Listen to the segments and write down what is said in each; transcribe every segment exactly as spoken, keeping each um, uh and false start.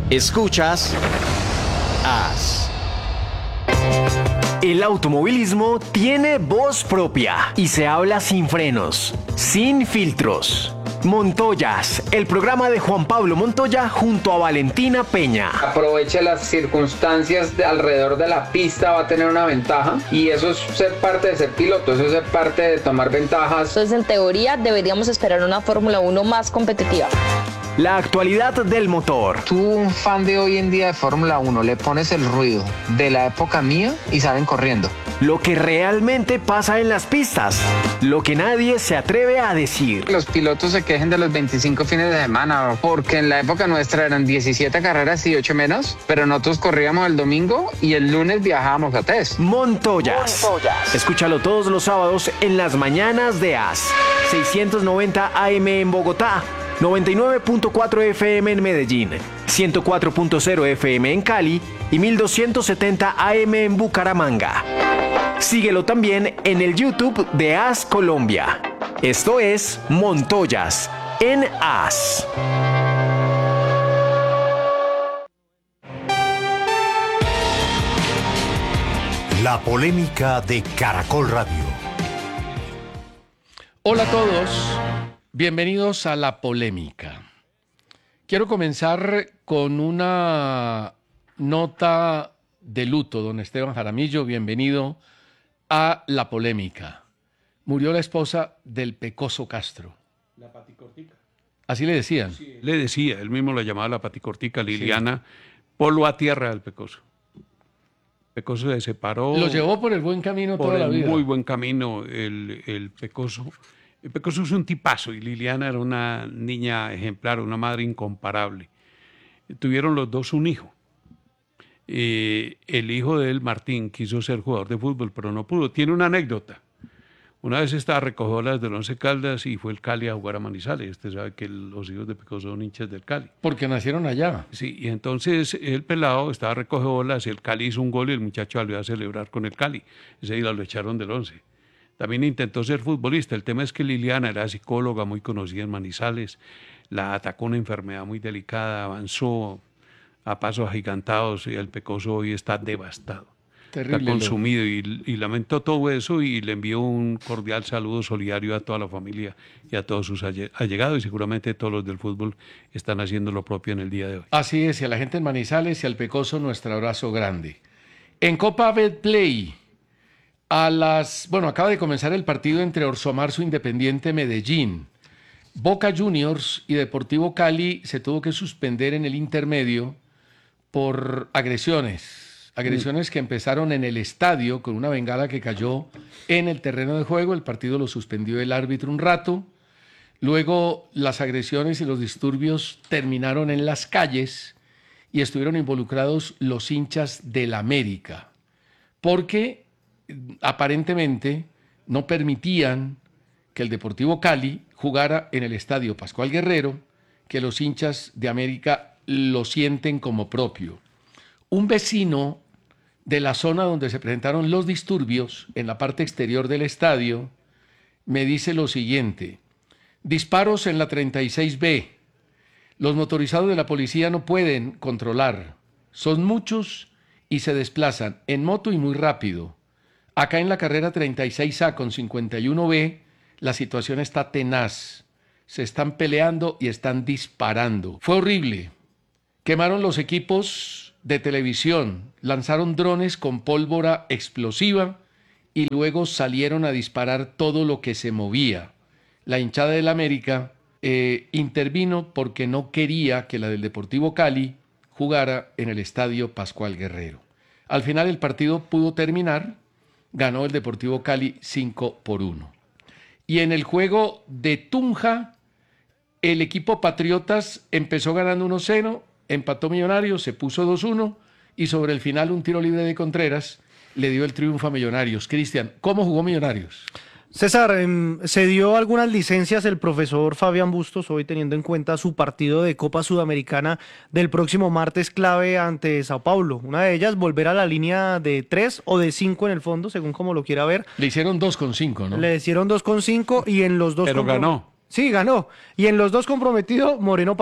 Escuchas As. El automovilismo tiene voz propia y se habla sin frenos, sin filtros. Montoyas, el programa de Juan Pablo Montoya junto a Valentina Peña. Aproveche las circunstancias de alrededor de la pista, va a tener una ventaja y eso es ser parte de ser piloto, eso es ser parte de tomar ventajas. Entonces, en teoría, deberíamos esperar una Fórmula uno más competitiva. La actualidad del motor. Tú, un fan de hoy en día de Fórmula uno, le pones el ruido de la época mía y salen corriendo. Lo que realmente pasa en las pistas. Lo que nadie se atreve a decir. Los pilotos se quejen de los veinticinco fines de semana, porque en la época nuestra eran diecisiete carreras y ocho menos, pero nosotros corríamos el domingo y el lunes viajábamos a test. Montoyas. Montoyas. Escúchalo todos los sábados en las mañanas de As. seiscientos noventa A M en Bogotá. noventa y nueve punto cuatro F M en Medellín, ciento cuatro punto cero F M en Cali y mil doscientos setenta A M en Bucaramanga. Síguelo también en el YouTube de As Colombia. Esto es Montoyas en As. La polémica de Caracol Radio. Hola a todos. Bienvenidos a La Polémica. Quiero comenzar con una nota de luto. Don Esteban Jaramillo, bienvenido a La Polémica. Murió la esposa del Pecoso Castro. La paticortica. Así le decían. Sí, le decía, él mismo la llamaba la paticortica, Liliana, sí. Polo a tierra del Pecoso. Pecoso se separó. Lo llevó por el buen camino por toda la vida. Muy buen camino el, el Pecoso. El Pecoso es un tipazo y Liliana era una niña ejemplar, una madre incomparable. Tuvieron los dos un hijo. Eh, el hijo de él, Martín, quiso ser jugador de fútbol, pero no pudo. Tiene una anécdota. Una vez estaba recogió las del Once Caldas y fue el Cali a jugar a Manizales. Usted sabe que los hijos de Pecoso son hinchas del Cali. Porque nacieron allá. Sí, y entonces el pelado estaba recogiendo bolas y el Cali hizo un gol y el muchacho salió a celebrar con el Cali. Ese día lo echaron del Once. También intentó ser futbolista. El tema es que Liliana era psicóloga muy conocida en Manizales. La atacó una enfermedad muy delicada, avanzó a pasos agigantados y el Pecoso hoy está devastado. Terrible, está consumido y, y lamentó todo eso y le envió un cordial saludo solidario a toda la familia y a todos sus allegados y seguramente todos los del fútbol están haciendo lo propio en el día de hoy. Así es, y a la gente en Manizales y al Pecoso nuestro abrazo grande. En Copa Betplay, a las, bueno, acaba de comenzar el partido entre Orso Marzo Independiente Medellín. Boca Juniors y Deportivo Cali se tuvo que suspender en el intermedio por agresiones. Agresiones que empezaron en el estadio con una bengala que cayó en el terreno de juego. El partido lo suspendió el árbitro un rato. Luego las agresiones y los disturbios terminaron en las calles y estuvieron involucrados los hinchas del América. Porque aparentemente no permitían que el Deportivo Cali jugara en el estadio Pascual Guerrero, que los hinchas de América lo sienten como propio. Un vecino de la zona donde se presentaron los disturbios, en la parte exterior del estadio, me dice lo siguiente: disparos en la treinta y seis B, los motorizados de la policía no pueden controlar, son muchos y se desplazan en moto y muy rápido. Acá en la carrera treinta y seis A con cincuenta y uno B, la situación está tenaz. Se están peleando y están disparando. Fue horrible. Quemaron los equipos de televisión, lanzaron drones con pólvora explosiva y luego salieron a disparar todo lo que se movía. La hinchada del América eh, intervino porque no quería que la del Deportivo Cali jugara en el estadio Pascual Guerrero. Al final el partido pudo terminar. Ganó el Deportivo Cali cinco por uno. Y en el juego de Tunja, el equipo Patriotas empezó ganando uno cero, empató Millonarios, se puso dos uno y sobre el final un tiro libre de Contreras le dio el triunfo a Millonarios. Cristian, ¿cómo jugó Millonarios? César, eh, se dio algunas licencias el profesor Fabián Bustos, hoy teniendo en cuenta su partido de Copa Sudamericana del próximo martes clave ante Sao Paulo. Una de ellas, volver a la línea de tres o de cinco en el fondo, según como lo quiera ver. Le hicieron dos con cinco, ¿no? Le hicieron dos con cinco y en los dos... Pero comprom- ganó. Sí, ganó. Y en los dos comprometido Moreno Paz.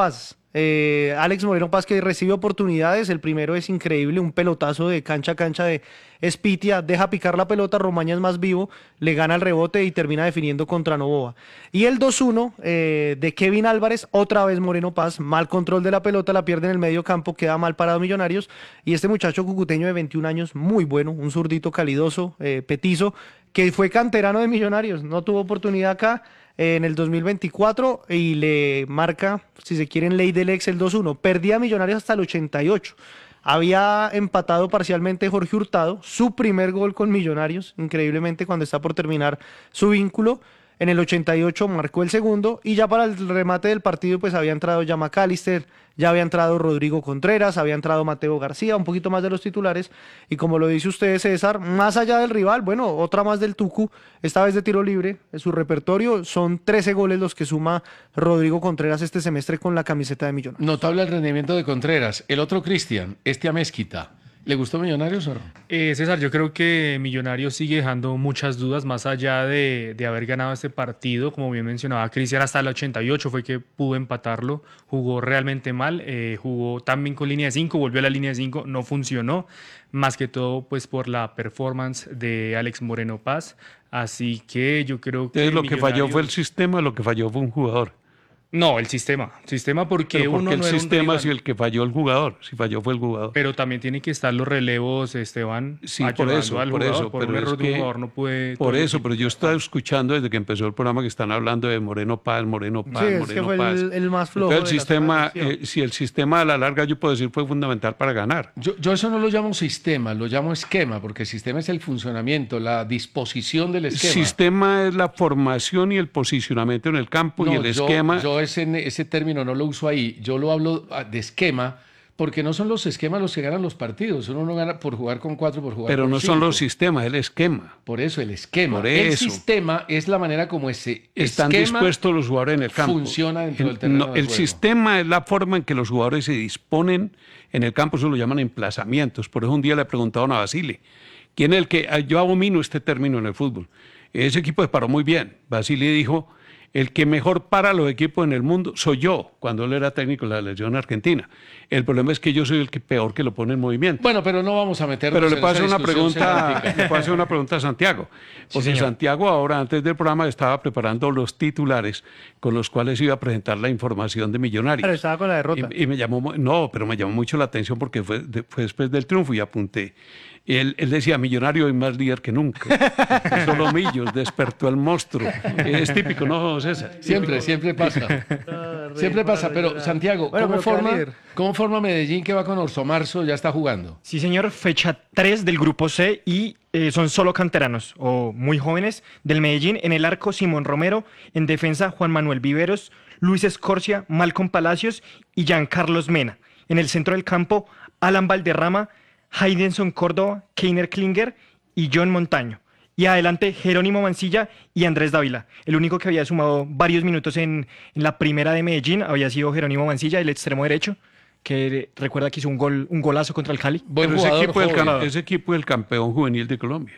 Eh, Alex Moreno Paz, que recibe oportunidades, el primero es increíble, un pelotazo de cancha a cancha de Espitia, deja picar la pelota, Romaña es más vivo, le gana el rebote y termina definiendo contra Novoa. Y el dos uno eh, de Kevin Álvarez, otra vez Moreno Paz, mal control de la pelota, la pierde en el medio campo, queda mal parado Millonarios, y este muchacho cucuteño de veintiún años, muy bueno, un zurdito calidoso, eh, petizo, que fue canterano de Millonarios, no tuvo oportunidad acá, en el dos mil veinticuatro y le marca, si se quiere, en ley del ex el dos uno. Perdía Millonarios hasta el ochenta y ocho. Había empatado parcialmente Jorge Hurtado, su primer gol con Millonarios, increíblemente cuando está por terminar su vínculo. En el ochenta y ocho marcó el segundo y ya para el remate del partido pues había entrado ya McAllister, ya había entrado Rodrigo Contreras, había entrado Mateo García, un poquito más de los titulares y como lo dice usted César, más allá del rival, bueno, otra más del Tucu, esta vez de tiro libre, en su repertorio son trece goles los que suma Rodrigo Contreras este semestre con la camiseta de Millonarios. Notable el rendimiento de Contreras. El otro Cristian, este a Mezquita. ¿Le gustó Millonarios o no? Eh, César, yo creo que Millonarios sigue dejando muchas dudas más allá de, de haber ganado este partido. Como bien mencionaba Cristian, hasta el ochenta y ocho fue que pudo empatarlo. Jugó realmente mal, eh, jugó también con línea de cinco, volvió a la línea de cinco, no funcionó. Más que todo pues por la performance de Alex Moreno Paz. Así que yo creo que Entonces, lo Millonarios... que falló fue el sistema, lo que falló fue un jugador. No, el sistema. Sistema porque Pero ¿por uno qué el no era un sistema rival. si el que falló el jugador? Si falló fue el jugador. Pero también tienen que estar los relevos, Esteban. Sí, por ayudando eso, al por jugador. eso. Por pero un es error de un que- jugador no puede... Por todo el eso, equipo. pero yo estaba escuchando desde que empezó el programa que están hablando de Moreno Paz, Moreno Paz, Sí, es Moreno que fue Paz. el, el más flojo. Entonces, el de la sistema, selección. eh, si el sistema a la larga yo puedo decir fue fundamental para ganar. Yo, yo eso no lo llamo sistema, lo llamo esquema, porque el sistema es el funcionamiento, la disposición del esquema. Sistema es la formación y el posicionamiento en el campo y No, el yo- esquema. Yo ese, ese término no lo uso ahí, yo lo hablo ah, de esquema, porque no son los esquemas los que ganan los partidos, uno no gana por jugar con cuatro, por jugar pero con no son cinco. los sistemas, el esquema. Por eso, el esquema. Por El eso. sistema es la manera como ese Están esquema dispuestos los jugadores en el campo. funciona dentro El- del terreno no, de el juego. sistema es la forma en que los jugadores se disponen en el campo, eso lo llaman emplazamientos. Por eso un día le preguntaron a Basile, ¿quién es el que, ah, yo abomino este término en el fútbol? Ese equipo se paró muy bien. Basile dijo, el que mejor para los equipos en el mundo soy yo, cuando él era técnico de la selección argentina. El problema es que yo soy el que peor que lo pone en movimiento. Bueno, pero no vamos a meternos Pero le en puedo esa hacer una discusión pregunta, semántica. le puedo hacer una pregunta a Santiago. Porque señor. Santiago ahora, antes del programa, estaba preparando los titulares con los cuales iba a presentar la información de Millonarios. Pero estaba con la derrota. Y, y me llamó, mu- no, pero me llamó mucho la atención porque fue, de- fue después del triunfo y apunté. Él, él decía, Millonario es más líder que nunca. Solo Millos, despertó el monstruo. Es típico, ¿no, César? Siempre, siempre pasa. Siempre pasa, pero Santiago, Bueno, ¿cómo, pero queda forma, líder. ¿cómo forma Medellín que va con Orso Marzo? Ya está jugando. Sí, señor, fecha tres del grupo C y eh, son solo canteranos o muy jóvenes del Medellín. En el arco, Simón Romero. En defensa, Juan Manuel Viveros, Luis Escorcia, Malcolm Palacios y Giancarlos Mena. En el centro del campo, Alan Valderrama, Heidenson Córdoba, Keiner Klinger y John Montaño. Y adelante, Jerónimo Mancilla y Andrés Dávila. El único que había sumado varios minutos en, en la primera de Medellín había sido Jerónimo Mancilla, el extremo derecho, que recuerda que hizo un gol, un golazo contra el Cali. Buen Pero ese jugador, equipo, es el joven. cam- ese equipo es el campeón juvenil de Colombia.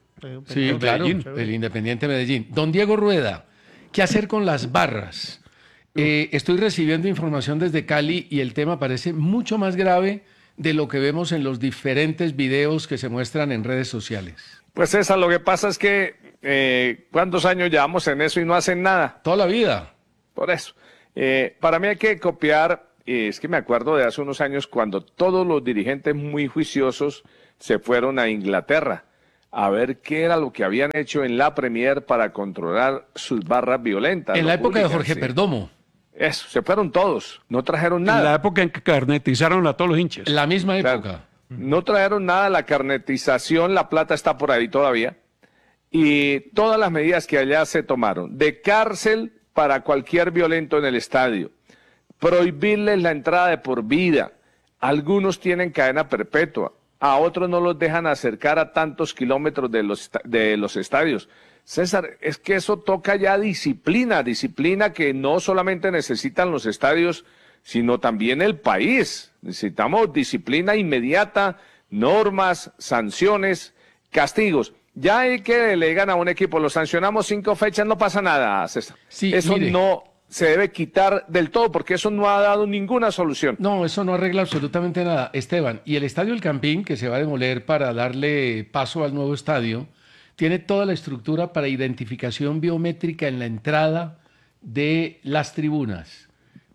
Sí, El claro, Medellín. el Independiente Medellín. Don Diego Rueda, ¿qué hacer con las barras? Eh, estoy recibiendo información desde Cali y el tema parece mucho más grave de lo que vemos en los diferentes videos que se muestran en redes sociales. Pues César, lo que pasa es que eh, ¿cuántos años llevamos en eso y no hacen nada? Toda la vida. Por eso. Eh, para mí hay que copiar, eh, es que me acuerdo de hace unos años cuando todos los dirigentes muy juiciosos se fueron a Inglaterra a ver qué era lo que habían hecho en la Premier para controlar sus barras violentas. En los la época de hooligans, Jorge sí. Perdomo, Eso, se fueron todos, no trajeron En la nada. época en que carnetizaron a todos los hinchas. la misma Claro. época. No trajeron nada, la carnetización, la plata está por ahí todavía. Y todas las medidas que allá se tomaron, de cárcel para cualquier violento en el estadio, prohibirles la entrada de por vida, algunos tienen cadena perpetua, a otros no los dejan acercar a tantos kilómetros de los, esta- de los estadios. César, es que eso toca ya disciplina, disciplina que no solamente necesitan los estadios, sino también el país. Necesitamos disciplina inmediata, normas, sanciones, castigos. Ya hay que delegan a un equipo, lo sancionamos cinco fechas, no pasa nada, César. Sí, Eso mire. no se debe quitar del todo, porque eso no ha dado ninguna solución. No, eso no arregla absolutamente nada, Esteban. Y el Estadio El Campín, que se va a demoler para darle paso al nuevo estadio, tiene toda la estructura para identificación biométrica en la entrada de las tribunas,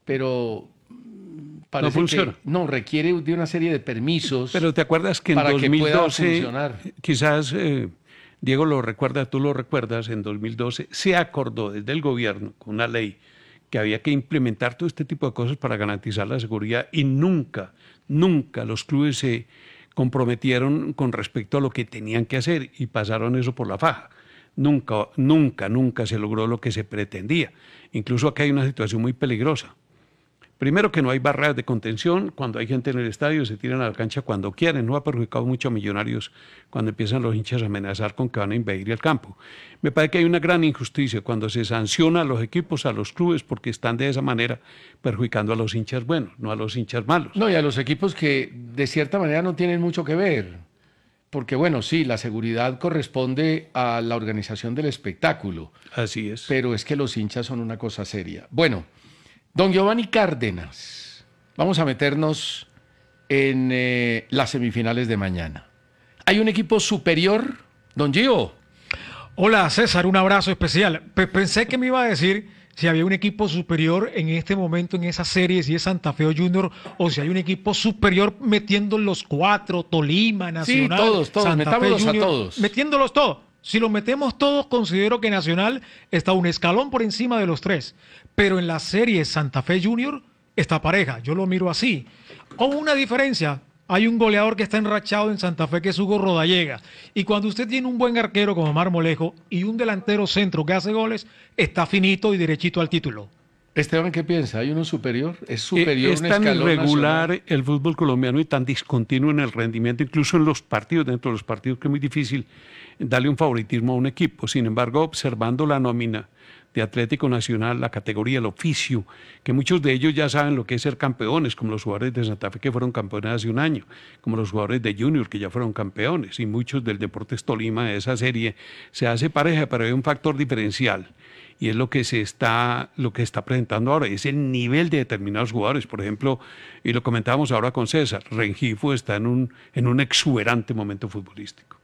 pero parece no funciona. que no requiere de una serie de permisos. Pero te acuerdas que en para dos mil doce, que pueda funcionar. quizás eh, Diego lo recuerda, tú lo recuerdas, en dos mil doce se acordó desde el gobierno con una ley que había que implementar todo este tipo de cosas para garantizar la seguridad y nunca, nunca los clubes se comprometieron con respecto a lo que tenían que hacer y pasaron eso por la faja. Nunca, nunca, nunca se logró lo que se pretendía. Incluso acá hay una situación muy peligrosa. Primero, que no hay barreras de contención. Cuando hay gente en el estadio se tiran a la cancha cuando quieren. No ha perjudicado mucho a Millonarios cuando empiezan los hinchas a amenazar con que van a invadir el campo. Me parece que hay una gran injusticia cuando se sanciona a los equipos, a los clubes, porque están de esa manera perjudicando a los hinchas buenos, no a los hinchas malos. No, y a los equipos que de cierta manera no tienen mucho que ver. Porque bueno, sí, la seguridad corresponde a la organización del espectáculo. Así es. Pero es que los hinchas son una cosa seria. Bueno, don Giovanni Cárdenas, vamos a meternos en eh, las semifinales de mañana. ¿Hay un equipo superior, don Gio? Hola César, un abrazo especial. P- pensé que me iba a decir si había un equipo superior en este momento en esa serie, si es Santa Fe o Junior, o si hay un equipo superior metiendo los cuatro, Tolima, Nacional, sí, todos, todos, Santa Fe, metámoslos Junior, a todos. Metiéndolos todos. Si los metemos todos, considero que Nacional está un escalón por encima de los tres. Pero en la serie Santa Fe Junior está pareja. Yo lo miro así. Con una diferencia. Hay un goleador que está enrachado en Santa Fe, que es Hugo Rodallega. Y cuando usted tiene un buen arquero como Marmolejo y un delantero centro que hace goles, está finito y derechito al título. Esteban, ¿qué piensa? ¿Hay uno superior? ¿Es superior Eh, es un tan escalón irregular nacional? el fútbol colombiano y tan discontinuo en el rendimiento, incluso en los partidos, dentro de los partidos, que es muy difícil darle un favoritismo a un equipo. Sin embargo, observando la nómina de Atlético Nacional, la categoría, el oficio, que muchos de ellos ya saben lo que es ser campeones, como los jugadores de Santa Fe que fueron campeones hace un año, como los jugadores de Junior que ya fueron campeones, y muchos del Deportes Tolima de esa serie. Se hace pareja, pero hay un factor diferencial, y es lo que se está, lo que está presentando ahora, es el nivel de determinados jugadores. Por ejemplo, y lo comentábamos ahora con César, Rengifo está en un, en un exuberante momento futbolístico.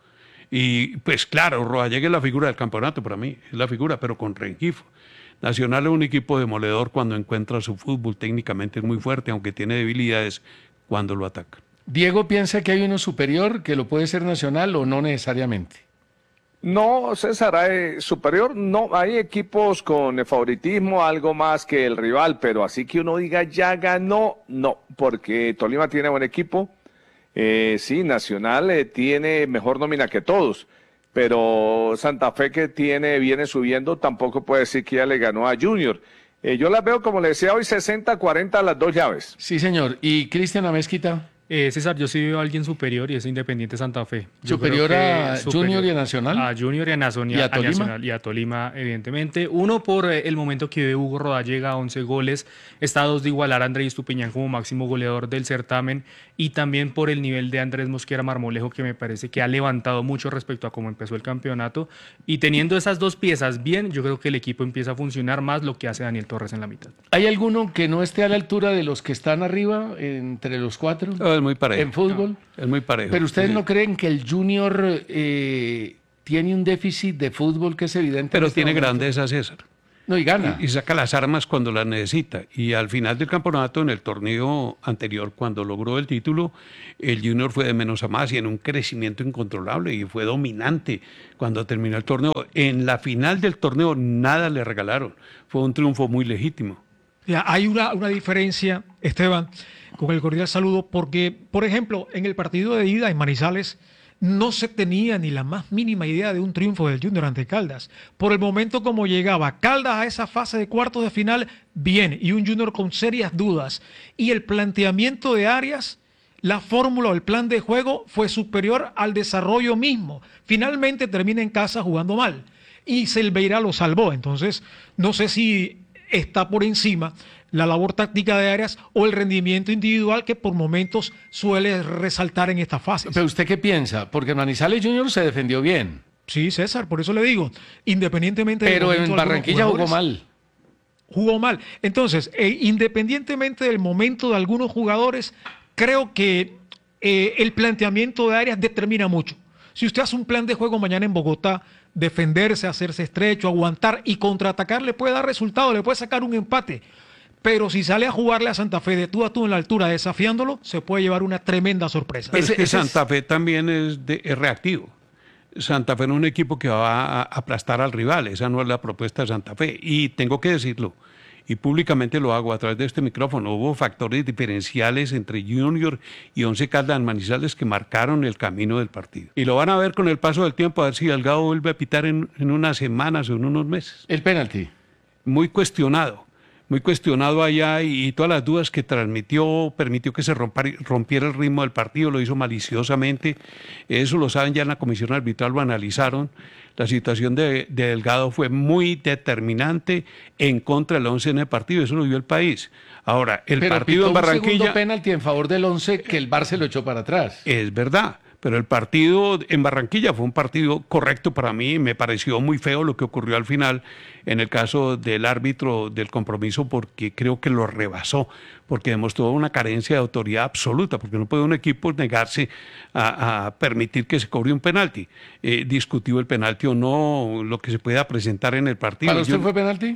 Y pues claro, Rodallega es la figura del campeonato para mí, es la figura, pero con Rengifo. Nacional es un equipo demoledor cuando encuentra su fútbol, técnicamente es muy fuerte, aunque tiene debilidades cuando lo ataca. ¿Diego piensa que hay uno superior, que lo puede ser Nacional o no necesariamente? No, César, hay superior, no, hay equipos con favoritismo, algo más que el rival, pero así que uno diga ya ganó, no, porque Tolima tiene buen equipo. Eh, sí, Nacional eh, tiene mejor nómina que todos, pero Santa Fe, que tiene viene subiendo, tampoco puede decir que ya le ganó a Junior. Eh, yo las veo, como le decía hoy, sesenta cuarenta las dos llaves. Sí, señor. ¿Y Cristian Amezquita? Eh, César, yo sí veo a alguien superior y es Independiente Santa Fe. Yo ¿Superior creo que a superior Junior y a Nacional? A Junior y a, Nacional, ¿Y a Tolima? Nacional y a Tolima, evidentemente. Uno, por eh, el momento que vive Hugo Rodallega, a once goles. Está a dos de igualar a Andrés Estupiñán como máximo goleador del certamen. Y también por el nivel de Andrés Mosquera Marmolejo, que me parece que ha levantado mucho respecto a cómo empezó el campeonato. Y teniendo esas dos piezas bien, yo creo que el equipo empieza a funcionar más lo que hace Daniel Torres en la mitad. ¿Hay alguno que no esté a la altura de los que están arriba, entre los cuatro? No, es muy parejo. En fútbol. No, es muy parejo. Pero ustedes sí. no creen que el Junior eh, tiene un déficit de fútbol que es evidente. Pero este tiene momento? grandeza, César. No, y gana. Y, y saca las armas cuando las necesita. Y al final del campeonato, en el torneo anterior, cuando logró el título, el Junior fue de menos a más y en un crecimiento incontrolable y fue dominante cuando terminó el torneo. En la final del torneo nada le regalaron. Fue un triunfo muy legítimo. Ya, hay una, una diferencia, Esteban, con el cordial saludo, porque, por ejemplo, en el partido de ida en Manizales no se tenía ni la más mínima idea de un triunfo del Junior ante Caldas. Por el momento como llegaba Caldas a esa fase de cuartos de final, bien, y un Junior con serias dudas. Y el planteamiento de Arias, la fórmula o el plan de juego fue superior al desarrollo mismo. Finalmente termina en casa jugando mal. Y Silveira lo salvó. Entonces, no sé si está por encima la labor táctica de Arias o el rendimiento individual que por momentos suele resaltar en esta fase. ¿Pero usted qué piensa? Porque Manizales Junior se defendió bien. Sí, César, por eso le digo, independientemente... Pero en Barranquilla jugó mal. jugó mal. Entonces, eh, independientemente del momento de algunos jugadores, creo que eh, el planteamiento de Arias determina mucho. Si usted hace un plan de juego mañana en Bogotá, defenderse, hacerse estrecho, aguantar y contraatacar, le puede dar resultado, le puede sacar un empate. Pero si sale a jugarle a Santa Fe de tú a tú en la altura, desafiándolo, se puede llevar una tremenda sorpresa. Pero Ese, es que ese Santa es... Fe también es, de, es reactivo. Santa Fe no es un equipo que va a aplastar al rival, esa no es la propuesta de Santa Fe. Y tengo que decirlo, y públicamente lo hago a través de este micrófono, hubo factores diferenciales entre Junior y Once Caldas Manizales que marcaron el camino del partido. Y lo van a ver con el paso del tiempo, a ver si Delgado vuelve a pitar en, en unas semanas o en unos meses. El penalti. Muy cuestionado. Muy cuestionado allá y, y todas las dudas que transmitió, permitió que se rompa, rompiera el ritmo del partido, lo hizo maliciosamente, eso lo saben ya en la comisión arbitral, lo analizaron, la situación de, de Delgado fue muy determinante en contra del Once en el partido, eso lo vio el país. Ahora, el Pero partido pitó en Barranquilla... un segundo penalti en favor del Once que el Barça lo echó para atrás. Es verdad. Pero el partido en Barranquilla fue un partido correcto para mí. Me pareció muy feo lo que ocurrió al final en el caso del árbitro del compromiso porque creo que lo rebasó, porque demostró una carencia de autoridad absoluta, porque no puede un equipo negarse a, a permitir que se cobre un penalti. Eh, discutió el penalti o no, lo que se pueda presentar en el partido. ¿Para usted Yo, fue penalti?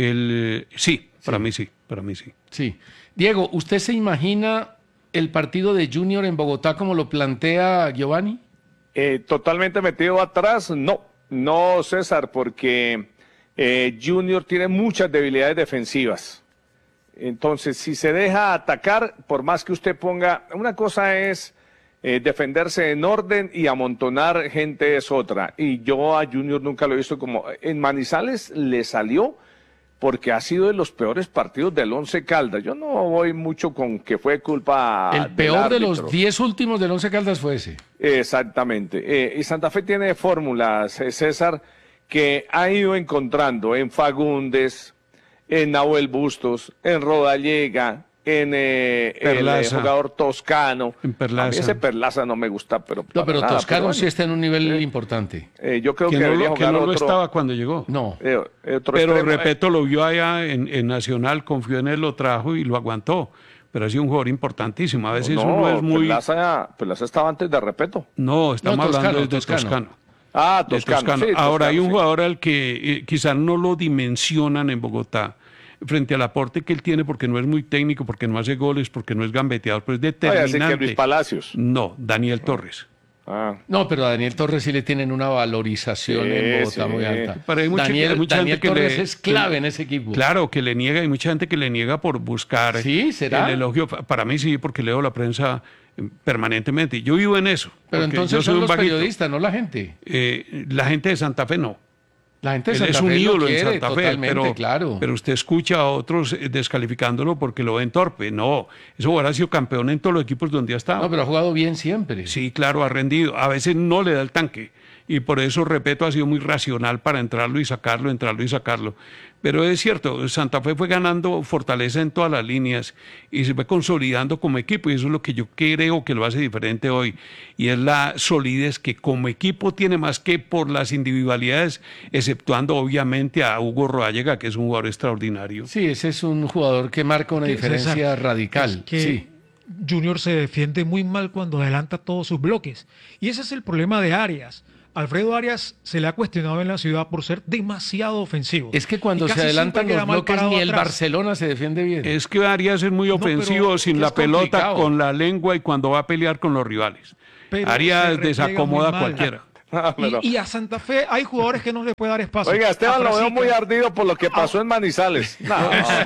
El, sí, para Sí. mí sí, para mí sí. Sí. Diego, ¿usted se imagina el partido de Junior en Bogotá como lo plantea Giovanni? Eh, totalmente metido atrás, no, no César, porque eh, Junior tiene muchas debilidades defensivas. Entonces, si se deja atacar, por más que usted ponga, una cosa es eh, defenderse en orden y amontonar gente es otra. Y yo a Junior nunca lo he visto como, en Manizales le salió porque ha sido de los peores partidos del Once Caldas. Yo no voy mucho con que fue culpa El del peor de los árbitro. diez últimos del Once Caldas fue ese. Exactamente. Eh, y Santa Fe tiene fórmulas, eh, César, que ha ido encontrando en Fagundes, en Nahuel Bustos, en Rodallega, en eh, el eh, Perlaza. jugador Toscano. En Perlaza. A mí ese Perlaza no me gusta, pero No, para pero nada, Toscano pero sí bueno. está en un nivel Eh, importante. Eh, yo creo Que que, no, debería lo, que jugar no lo otro, estaba cuando llegó. No. eh, otro Pero extremo. Repeto lo vio allá en, en Nacional, confió en él, lo trajo y lo aguantó. Pero ha sido un jugador importantísimo. A veces no, uno es muy... Perlaza, Perlaza estaba antes de Repeto. No, estamos No, Toscano, hablando de Toscano. Toscano. Ah, de Toscano. Toscano. sí, Ahora Toscano, hay un sí. jugador al que eh, quizás no lo dimensionan en Bogotá frente al aporte que él tiene porque no es muy técnico, porque no hace goles, porque no es gambeteador, pero es Ah, ya sé determinante. que Luis Palacios. No, Daniel Torres. Ah. No, pero a Daniel Torres sí le tienen una valorización Sí, en Bogotá sí. muy alta. Pero hay mucha- Daniel, hay mucha Daniel gente que Torres le- es clave que- en ese equipo. Claro, que le niega, hay mucha gente que le niega por buscar Sí, ¿será? el elogio. Para mí sí, porque leo la prensa eh, permanentemente. Yo vivo en eso. Pero porque yo entonces soy son un los vaguito. periodistas, no la gente. Eh, la gente de Santa Fe no. La gente de Él Santa es un Fe lo ídolo en quiere, Santa Fe, totalmente, pero, claro. pero usted escucha a otros eh, descalificándolo porque lo ven torpe. No, eso hubiera sido campeón en todos los equipos donde ha estado. No, pero ha jugado bien siempre. Sí, claro, ha rendido. A veces no le da el tanque. Y por eso, repito, ha sido muy racional para entrarlo y sacarlo, entrarlo y sacarlo. Pero es cierto, Santa Fe fue ganando fortaleza en todas las líneas y se fue consolidando como equipo. Y eso es lo que yo creo que lo hace diferente hoy. Y es la solidez que como equipo tiene más que por las individualidades, exceptuando obviamente a Hugo Rodallega, que es un jugador extraordinario. Sí, ese es un jugador que marca una Que, diferencia César, radical. es que Sí. Junior se defiende muy mal cuando adelanta todos sus bloques. Y ese es el problema de Arias. Alfredo Arias se le ha cuestionado en la ciudad por ser demasiado ofensivo. Es que cuando Y se casi adelantan siempre queda los mal bloques parado ni el atrás. Barcelona se defiende bien. Es que Arias es muy No, pero ofensivo es sin que la es pelota, complicado. con la lengua y cuando va a pelear con los rivales. Pero se Arias repliega desacomoda a muy mal. cualquiera. Ah, pero- Y, y a Santa Fe hay jugadores que no le puede dar espacio. Oiga, Esteban A lo veo Frasica- muy ardido por lo que pasó en Manizales. No,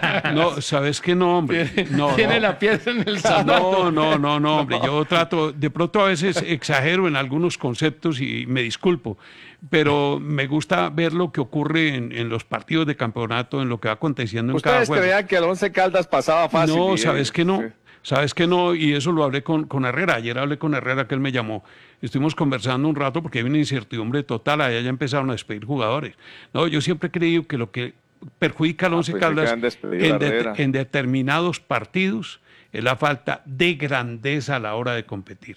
No, ¿sabes qué? No, hombre. No, Tiene no. la piedra en el zapato. No, no, no, no, hombre. Yo trato, de pronto a veces exagero en algunos conceptos y me disculpo, pero me gusta ver lo que ocurre en, en los partidos de campeonato, en lo que va aconteciendo en cada ustedes juego. creían que el Once Caldas pasaba fácil. No, y- sabes que no. Sí. Sabes que no, y eso lo hablé con, con Herrera. Ayer hablé con Herrera, que él me llamó. Estuvimos conversando un rato porque hay una incertidumbre total. Allá ya empezaron a despedir jugadores. No, yo siempre he creído que lo que perjudica al Ah, Once pensé que Caldas habían despedido a en, de- Herrera. en determinados partidos es la falta de grandeza a la hora de competir.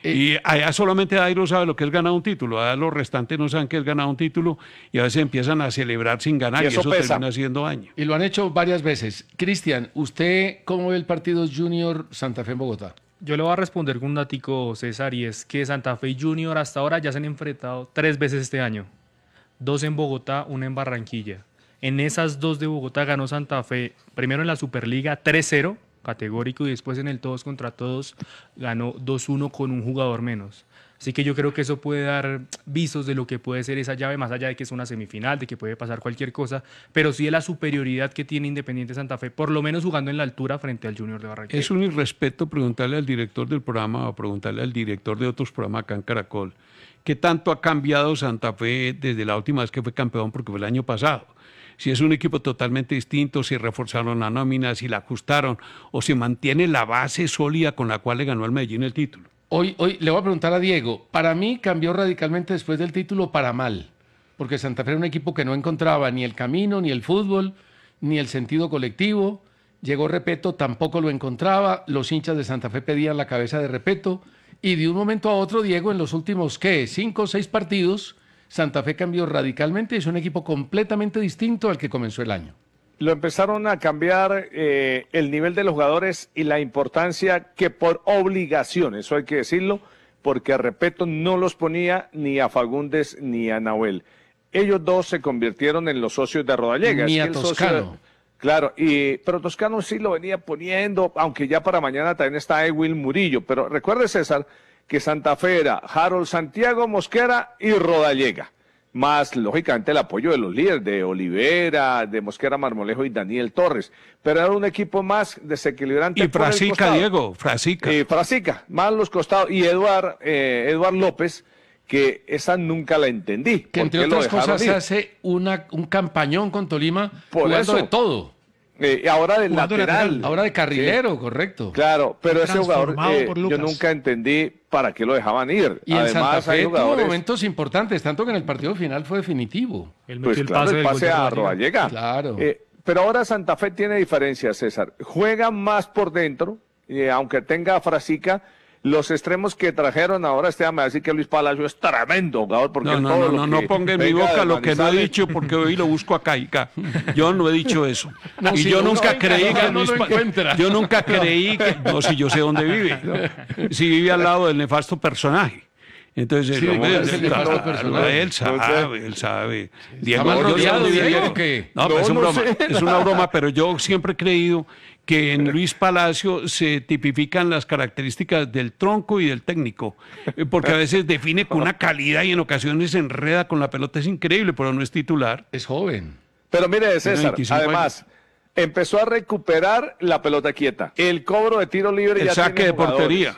Y allá solamente Dairo sabe lo que es ganar un título, allá los restantes no saben qué es ganar un título y a veces empiezan a celebrar sin ganar y, Y eso, eso pesa. termina haciendo daño. Y lo han hecho varias veces. Cristian, ¿usted cómo ve el partido Junior Santa Fe en Bogotá? Yo le voy a responder con un datico, César, y es que Santa Fe y Junior hasta ahora ya se han enfrentado tres veces este año. Dos en Bogotá, una en Barranquilla. En esas dos de Bogotá ganó Santa Fe, primero en la Superliga tres cero, categórico, y después en el todos contra todos ganó dos uno con un jugador menos. Así que yo creo que eso puede dar visos de lo que puede ser esa llave, más allá de que es una semifinal, de que puede pasar cualquier cosa, pero sí de la superioridad que tiene Independiente Santa Fe, por lo menos jugando en la altura frente al Junior de Barranquilla. Es un irrespeto preguntarle al director del programa o preguntarle al director de otros programas acá en Caracol qué tanto ha cambiado Santa Fe desde la última vez que fue campeón, porque fue el año pasado. Si es un equipo totalmente distinto, si reforzaron la nómina, si la ajustaron o si mantiene la base sólida con la cual le ganó al Medellín el título. Hoy, hoy le voy a preguntar a Diego. Para mí cambió radicalmente después del título para mal, porque Santa Fe era un equipo que no encontraba ni el camino, ni el fútbol, ni el sentido colectivo. Llegó Repeto, tampoco lo encontraba. Los hinchas de Santa Fe pedían la cabeza de Repeto. Y de un momento a otro, Diego, en los últimos, ¿qué? Cinco o seis partidos, Santa Fe cambió radicalmente y es un equipo completamente distinto al que comenzó el año. Lo empezaron a cambiar eh, el nivel de los jugadores y la importancia que por obligación, eso hay que decirlo, porque Repeto no los ponía ni a Fagundes ni a Nahuel. Ellos dos se convirtieron en los socios de Rodallega. Ni Es a que el socio Toscano. de- Claro, y, pero Toscano sí lo venía poniendo, aunque ya para mañana también está Ewil Murillo. Pero recuerde, César, que Santa Fe era Harold Santiago, Mosquera y Rodallega. Más, lógicamente, el apoyo de los líderes, de Olivera, de Mosquera Marmolejo y Daniel Torres. Pero era un equipo más desequilibrante. Y por el Frasica, costado. Diego, Frasica. Eh, Frasica, más los costados. Y Eduard, eh, Eduard López, que esa nunca la entendí. Que ¿Por entre qué lo otras dejaron cosas se ir? hace una, un campañón con Tolima Por jugando eso. de todo. Eh, ahora de Jugando de lateral. lateral. Ahora de carrilero, correcto. Claro, pero ese jugador Transformado eh, por yo Lucas. nunca entendí para qué lo dejaban ir. Y en Santa Además, hay Fe tuvo jugadores, momentos importantes, tanto que en el partido final fue definitivo. Él metió pues el claro, pase el del gol pase de a Rodallega. Rodallega. Claro. Eh, pero ahora Santa Fe tiene diferencias, César. Juega más por dentro, y aunque tenga Frasica, los extremos que trajeron ahora, este me va a decir que Luis Palacio es tremendo jugador. Porque No, en no, todo no, lo no, no que ponga en mi venga boca de lo que no he Manizales- dicho porque hoy lo busco acá y acá. Yo no he dicho eso. No, y si yo lo nunca busca, creí no, que no Luis lo Pa- encuentra. Yo nunca creí que no, si yo sé dónde vive. Si vive al lado del nefasto personaje. Entonces, Sí, el hombre- ¿cuál es el nefasto claro, personaje? él sabe, él sabe. Diego, mal yo sé rodeado, dónde vive Diego, Diego. ¿o qué? No, pero No, es, un no broma, sé. es una broma, pero yo siempre he creído que en Luis Palacio se tipifican las características del tronco y del técnico, eh, porque a veces define con una calidad y en ocasiones se enreda con la pelota, es increíble, pero no es titular. Es joven. Pero mire, César, veinticinco además, empezó a recuperar la pelota quieta. El cobro de tiro libre El ya saque tiene de jugadores. portería.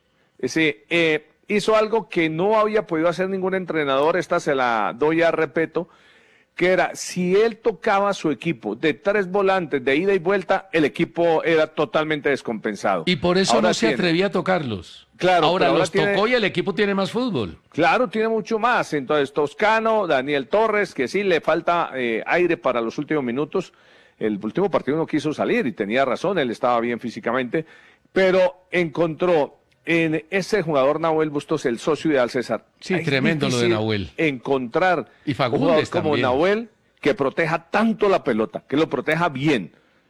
Sí, eh, hizo algo que no había podido hacer ningún entrenador, esta se la doy a respeto, que era, si él tocaba a su equipo de tres volantes de ida y vuelta, el equipo era totalmente descompensado. Y por eso Ahora no se tiene- atrevía a tocarlos. Claro, Ahora pero ahora los tiene- tocó y el equipo tiene más fútbol. Claro, tiene mucho más. Entonces, Toscano, Daniel Torres, que sí le falta eh, aire para los últimos minutos. El último partido no quiso salir y tenía razón, él estaba bien físicamente, pero encontró en ese jugador Nahuel Bustos el socio ideal, César. Sí, Es tremendo lo de difícil Nahuel. Encontrar Y un Fagundes jugador como también. Nahuel que proteja tanto la pelota, que lo proteja bien.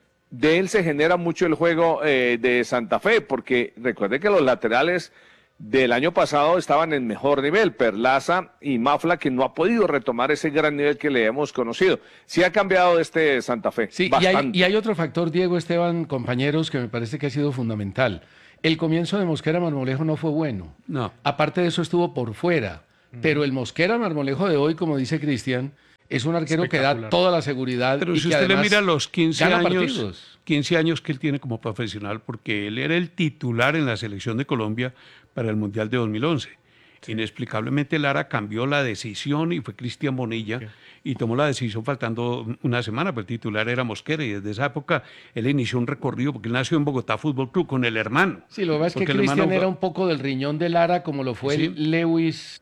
De él se genera mucho el juego eh, de Santa Fe, porque recuerde que los laterales del año pasado estaban en mejor nivel, Perlaza y Mafla, que no ha podido retomar ese gran nivel que le hemos conocido. Sí ha cambiado este Santa Fe, Sí, y hay, bastante. y hay otro factor, Diego, Esteban, compañeros, que me parece que ha sido fundamental. El comienzo de Mosquera Marmolejo no fue bueno. No. Aparte de eso estuvo por fuera. Pero el Mosquera Marmolejo de hoy, como dice Cristian, es un arquero que da Espectacular. toda la seguridad. Pero y si que usted le además mira los quince gana años, partidos. quince años que él tiene como profesional, porque él era el titular en la selección de Colombia para el Mundial de dos mil once. Inexplicablemente Lara cambió la decisión y fue Cristian Bonilla y tomó la decisión faltando una semana, pero el titular era Mosquera y desde esa época él inició un recorrido porque él nació en Bogotá Fútbol Club con el hermano. Sí, lo que pasa es que Porque el hermano Cristian era jugaba- un poco del riñón de Lara, como lo fue Sí. el Lewis,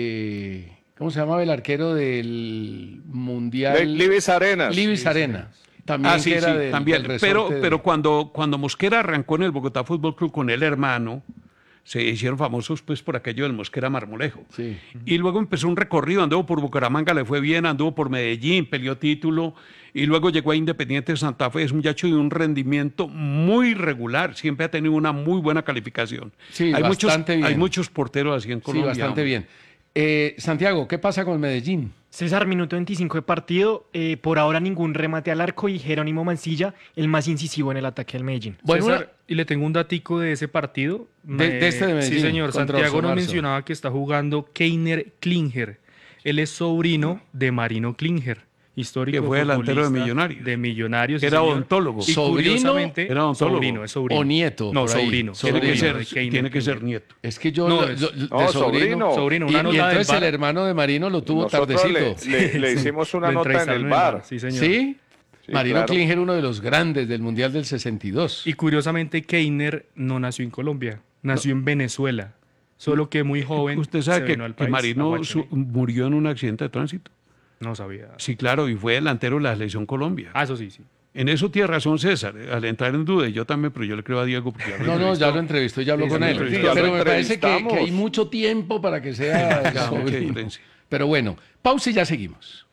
eh, ¿cómo se llamaba el arquero del Mundial? Le- Libis Arenas. Libis Arena. También Ah, sí, que era sí, del- también. del Pero, resorte de- pero cuando, cuando Mosquera arrancó en el Bogotá Fútbol Club con el hermano, se hicieron famosos pues por aquello del Mosquera Marmolejo. Sí. Y luego empezó un recorrido, anduvo por Bucaramanga, le fue bien, anduvo por Medellín, peleó título, y luego llegó a Independiente Santa Fe. Es un muchacho de un rendimiento muy regular, siempre ha tenido una muy buena calificación. Sí, hay bastante muchos, bien. Hay muchos porteros así en Colombia. Sí, bastante bien. Eh, Santiago, ¿qué pasa con Medellín? César, minuto veinticinco de partido, eh, por ahora ningún remate al arco y Jerónimo Mancilla, el más incisivo en el ataque del Medellín. Bueno, César, una- y le tengo un datico de ese partido. De- de este de Medellín, Sí, señor. contra Santiago Orso nos Marzo. mencionaba que está jugando Keiner Klinger. Él es sobrino de Marino Klinger, histórico Que fue delantero de futbolista Millonarios. De Millonarios. Que sí, era señor. odontólogo. Y ¿Sobrino? curiosamente, Era odontólogo. sobrino, es sobrino. O nieto, No, por ahí. sobrino. Tiene que sobrino ser, de Keiner tiene que ser Klinger. nieto. Es que yo, No, lo- es- lo- de no, sobrino, sobrino. Sobrino, y, una y nota del entonces el bar. hermano de Marino lo tuvo Nosotros tardecito. le, le- le hicimos una Lo nota en entrevistaron el en bar. Sí, señor. ¿Sí? Sí, Marino claro. Klinger, uno de los grandes del Mundial del sesenta y dos. Y curiosamente, Keiner no nació en Colombia, nació en Venezuela. Solo que muy joven. Usted se sabe que, vino al que país, a Marino Guachoní. su- murió en un accidente de tránsito. No sabía. Sí, claro, y fue delantero de la selección Colombia. Ah, eso sí, sí. En eso tiene razón César, al entrar en duda, y yo también, pero yo le creo a Diego porque ya lo No, no, entrevistó. ya lo entrevistó, ya habló Sí, con ya lo él. entrevistó. Sí, ya Pero lo me parece que, que hay entrevistamos. mucho tiempo para que sea Ya, mucha sobrino. diferencia. Pero bueno, pausa y ya seguimos.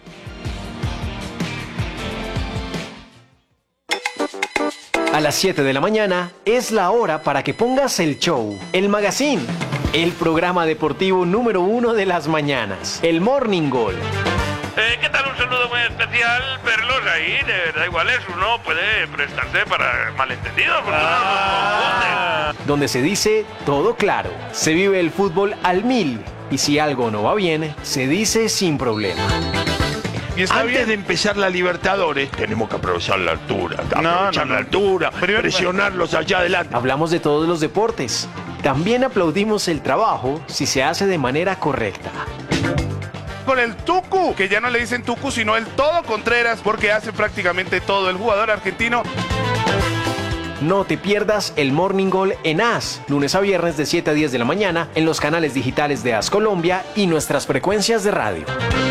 A las siete de la mañana es la hora para que pongas el show, el magazine, el programa deportivo número uno de las mañanas, el Morning Goal. Eh, ¿Qué tal? Un saludo muy especial, verlos ahí, de verdad igual es, uno puede prestarse para malentendidos, porque uno nos confunde. Donde se dice todo claro, se vive el fútbol al mil y si algo no va bien, se dice sin problema. Antes de empezar la Libertadores, tenemos que aprovechar la altura, aprovechar la altura, presionarlos allá adelante. Hablamos de todos los deportes. También aplaudimos el trabajo si se hace de manera correcta. Con el Tucu, que ya no le dicen Tucu, sino el Todo Contreras, porque hace prácticamente todo el jugador argentino. No te pierdas el Morning Goal en A S, lunes a viernes de siete a diez de la mañana en los canales digitales de A S Colombia y nuestras frecuencias de radio.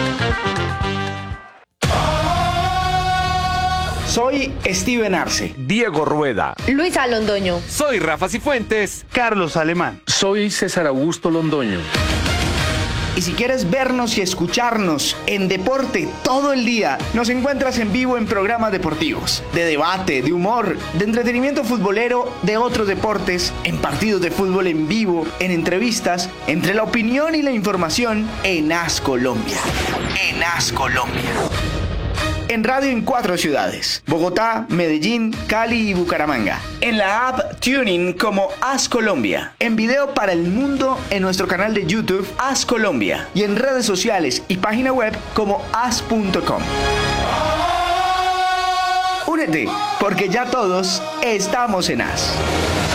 Soy Steven Arce. Diego Rueda. Luisa Londoño. Soy Rafa Cifuentes. Carlos Alemán. Soy César Augusto Londoño. Y si quieres vernos y escucharnos en deporte todo el día, nos encuentras en vivo en programas deportivos, de debate, de humor, de entretenimiento futbolero, de otros deportes, en partidos de fútbol en vivo, en entrevistas, entre la opinión y la información en A S Colombia. En A S Colombia. En radio en cuatro ciudades: Bogotá, Medellín, Cali y Bucaramanga. En la app Tuning como A S Colombia. En video para el mundo en nuestro canal de YouTube A S Colombia. Y en redes sociales y página web como as punto com. Únete, porque ya todos estamos en A S.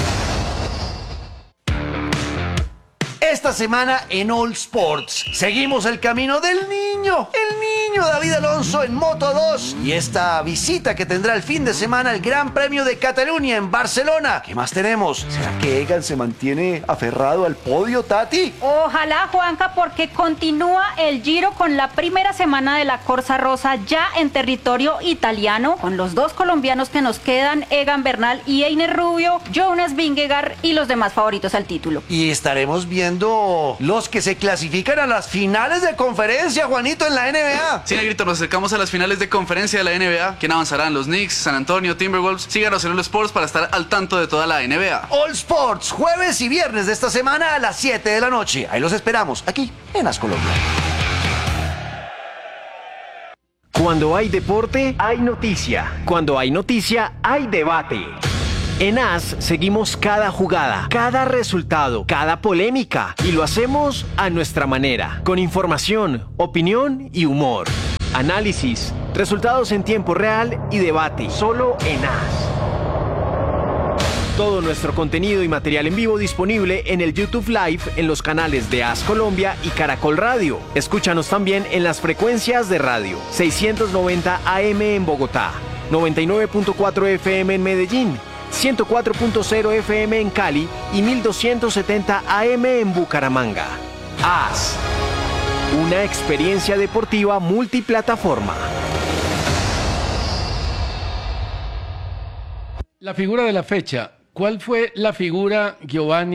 Esta semana en All Sports seguimos el camino del niño, el niño David Alonso en Moto dos y esta visita que tendrá el fin de semana el Gran Premio de Cataluña en Barcelona. ¿Qué más tenemos? ¿Será que Egan se mantiene aferrado al podio, Tati? Ojalá, Juanca, porque continúa el Giro con la primera semana de la Corsa Rosa ya en territorio italiano, con los dos colombianos que nos quedan, Egan Bernal y Einer Rubio, Jonas Vingegaard y los demás favoritos al título. Y estaremos viendo los que se clasifican a las finales de conferencia, Juanito, en la N B A. Sí, Negrito, nos acercamos a las finales de conferencia de la N B A. ¿Quién avanzarán? Los Knicks, San Antonio, Timberwolves. Síganos en All Sports para estar al tanto de toda la N B A. All Sports, jueves y viernes de esta semana a las siete de la noche. Ahí los esperamos, aquí en A S Colombia. Cuando hay deporte, hay noticia. Cuando hay noticia, hay debate. En A S seguimos cada jugada, cada resultado, cada polémica y lo hacemos a nuestra manera, con información, opinión y humor. Análisis, resultados en tiempo real y debate, solo en A S. Todo nuestro contenido y material en vivo disponible en el YouTube Live en los canales de A S Colombia y Caracol Radio. Escúchanos también en las frecuencias de radio seiscientos noventa A M en Bogotá, noventa y nueve punto cuatro F M en Medellín, ciento cuatro punto cero F M en Cali y mil doscientos setenta A M en Bucaramanga. A S, una experiencia deportiva multiplataforma. La figura de la fecha. ¿Cuál fue la figura, Giovanni,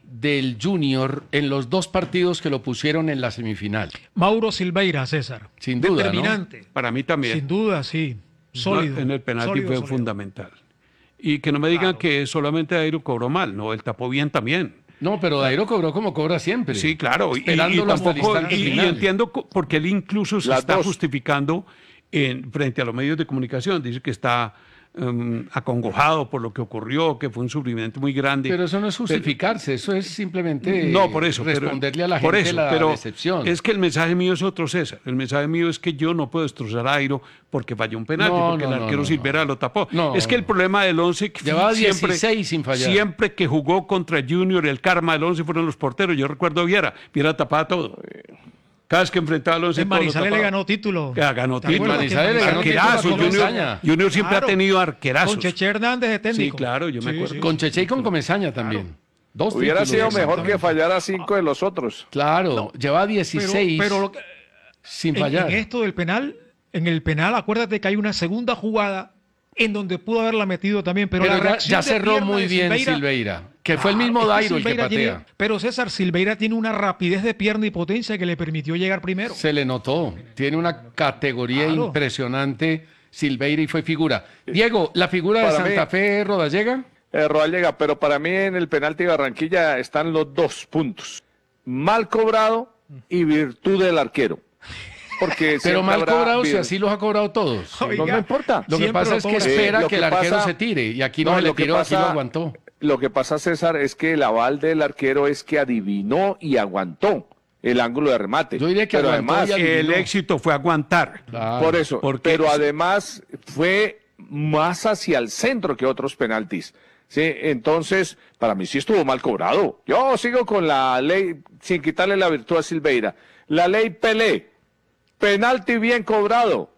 del Junior en los dos partidos que lo pusieron en la semifinal? Mauro Silveira, César. Sin duda, determinante. ¿no? Para mí también. Sin duda, sí. Sólido. No, en el penalti sólido, fue sólido. fundamental. Y que no me digan claro. que solamente Dairo cobró mal, no, él tapó bien también. No, pero Dairo cobró como cobra siempre. Sí, claro. Esperándolo y, y, hasta el instante y, final. y entiendo porque él incluso se Las está dos. justificando en, frente a los medios de comunicación. Dice que está um, acongojado por lo que ocurrió, que fue un sufrimiento muy grande. Pero eso no es justificarse, pero, eso es simplemente no, por eso, responderle pero, a la por gente eso, la pero decepción. Es que el mensaje mío es otro, César. El mensaje mío es que yo no puedo destrozar a Dairo porque falló un penalti, No, porque no, el no, arquero no, Silveira no. lo tapó. No, es que el problema del once llevaba siempre, dieciséis sin fallar. Siempre que jugó contra Junior, el karma del once fueron los porteros. Yo recuerdo a Viera, Viera tapaba todo. Cada vez que enfrentaba al once, En Manizales le ganó título. Ya, ganó título. Manizales le ganó arquerazo. título con Junior, Comesaña. Junior siempre Claro. ha tenido arquerazos. Con Cheche Hernández de técnico. Sí, claro, yo me Sí, acuerdo. sí. Con Cheche y con Comesaña también. Claro. Dos Hubiera títulos. sido mejor que fallara cinco de los otros. Claro, No. lleva dieciséis Pero, pero lo que- sin en, fallar. en esto del penal, en el penal, acuérdate que hay una segunda jugada en donde pudo haberla metido también, pero, Pero la ya, reacción ya de cerró pierna muy de bien Silveira, Silveira, que fue el Claro, mismo es que Dairo el que Silveira patea. tiene- pero César, Silveira tiene una rapidez de pierna y potencia que le permitió llegar primero. Se le notó, tiene una categoría Claro. impresionante Silveira y fue figura. Diego, ¿la figura de Para Santa mí- Fe Rodallega? Eh, Rodallega, pero para mí en el penalti de Barranquilla están los dos puntos. Mal cobrado y virtud del arquero. Porque Pero siempre mal habrá cobrado si vir- así los ha cobrado todos. No, no importa. Lo que Siempre pasa lo es que cobra. espera Eh, lo que el que arquero pasa- se tire y aquí no, No, se le lo que tiró, aquí pasa- lo aguantó. Lo que pasa, César, es que el aval del arquero es que adivinó y aguantó el ángulo de remate. Yo diría que pero aguantó además, y adivinó. El éxito fue aguantar. Claro. por eso, Porque- pero además fue más hacia el centro que otros penaltis. Sí, entonces, para mí sí estuvo mal cobrado. Yo sigo con la ley, sin quitarle la virtud a Silveira. La ley Pelé, penalti bien cobrado,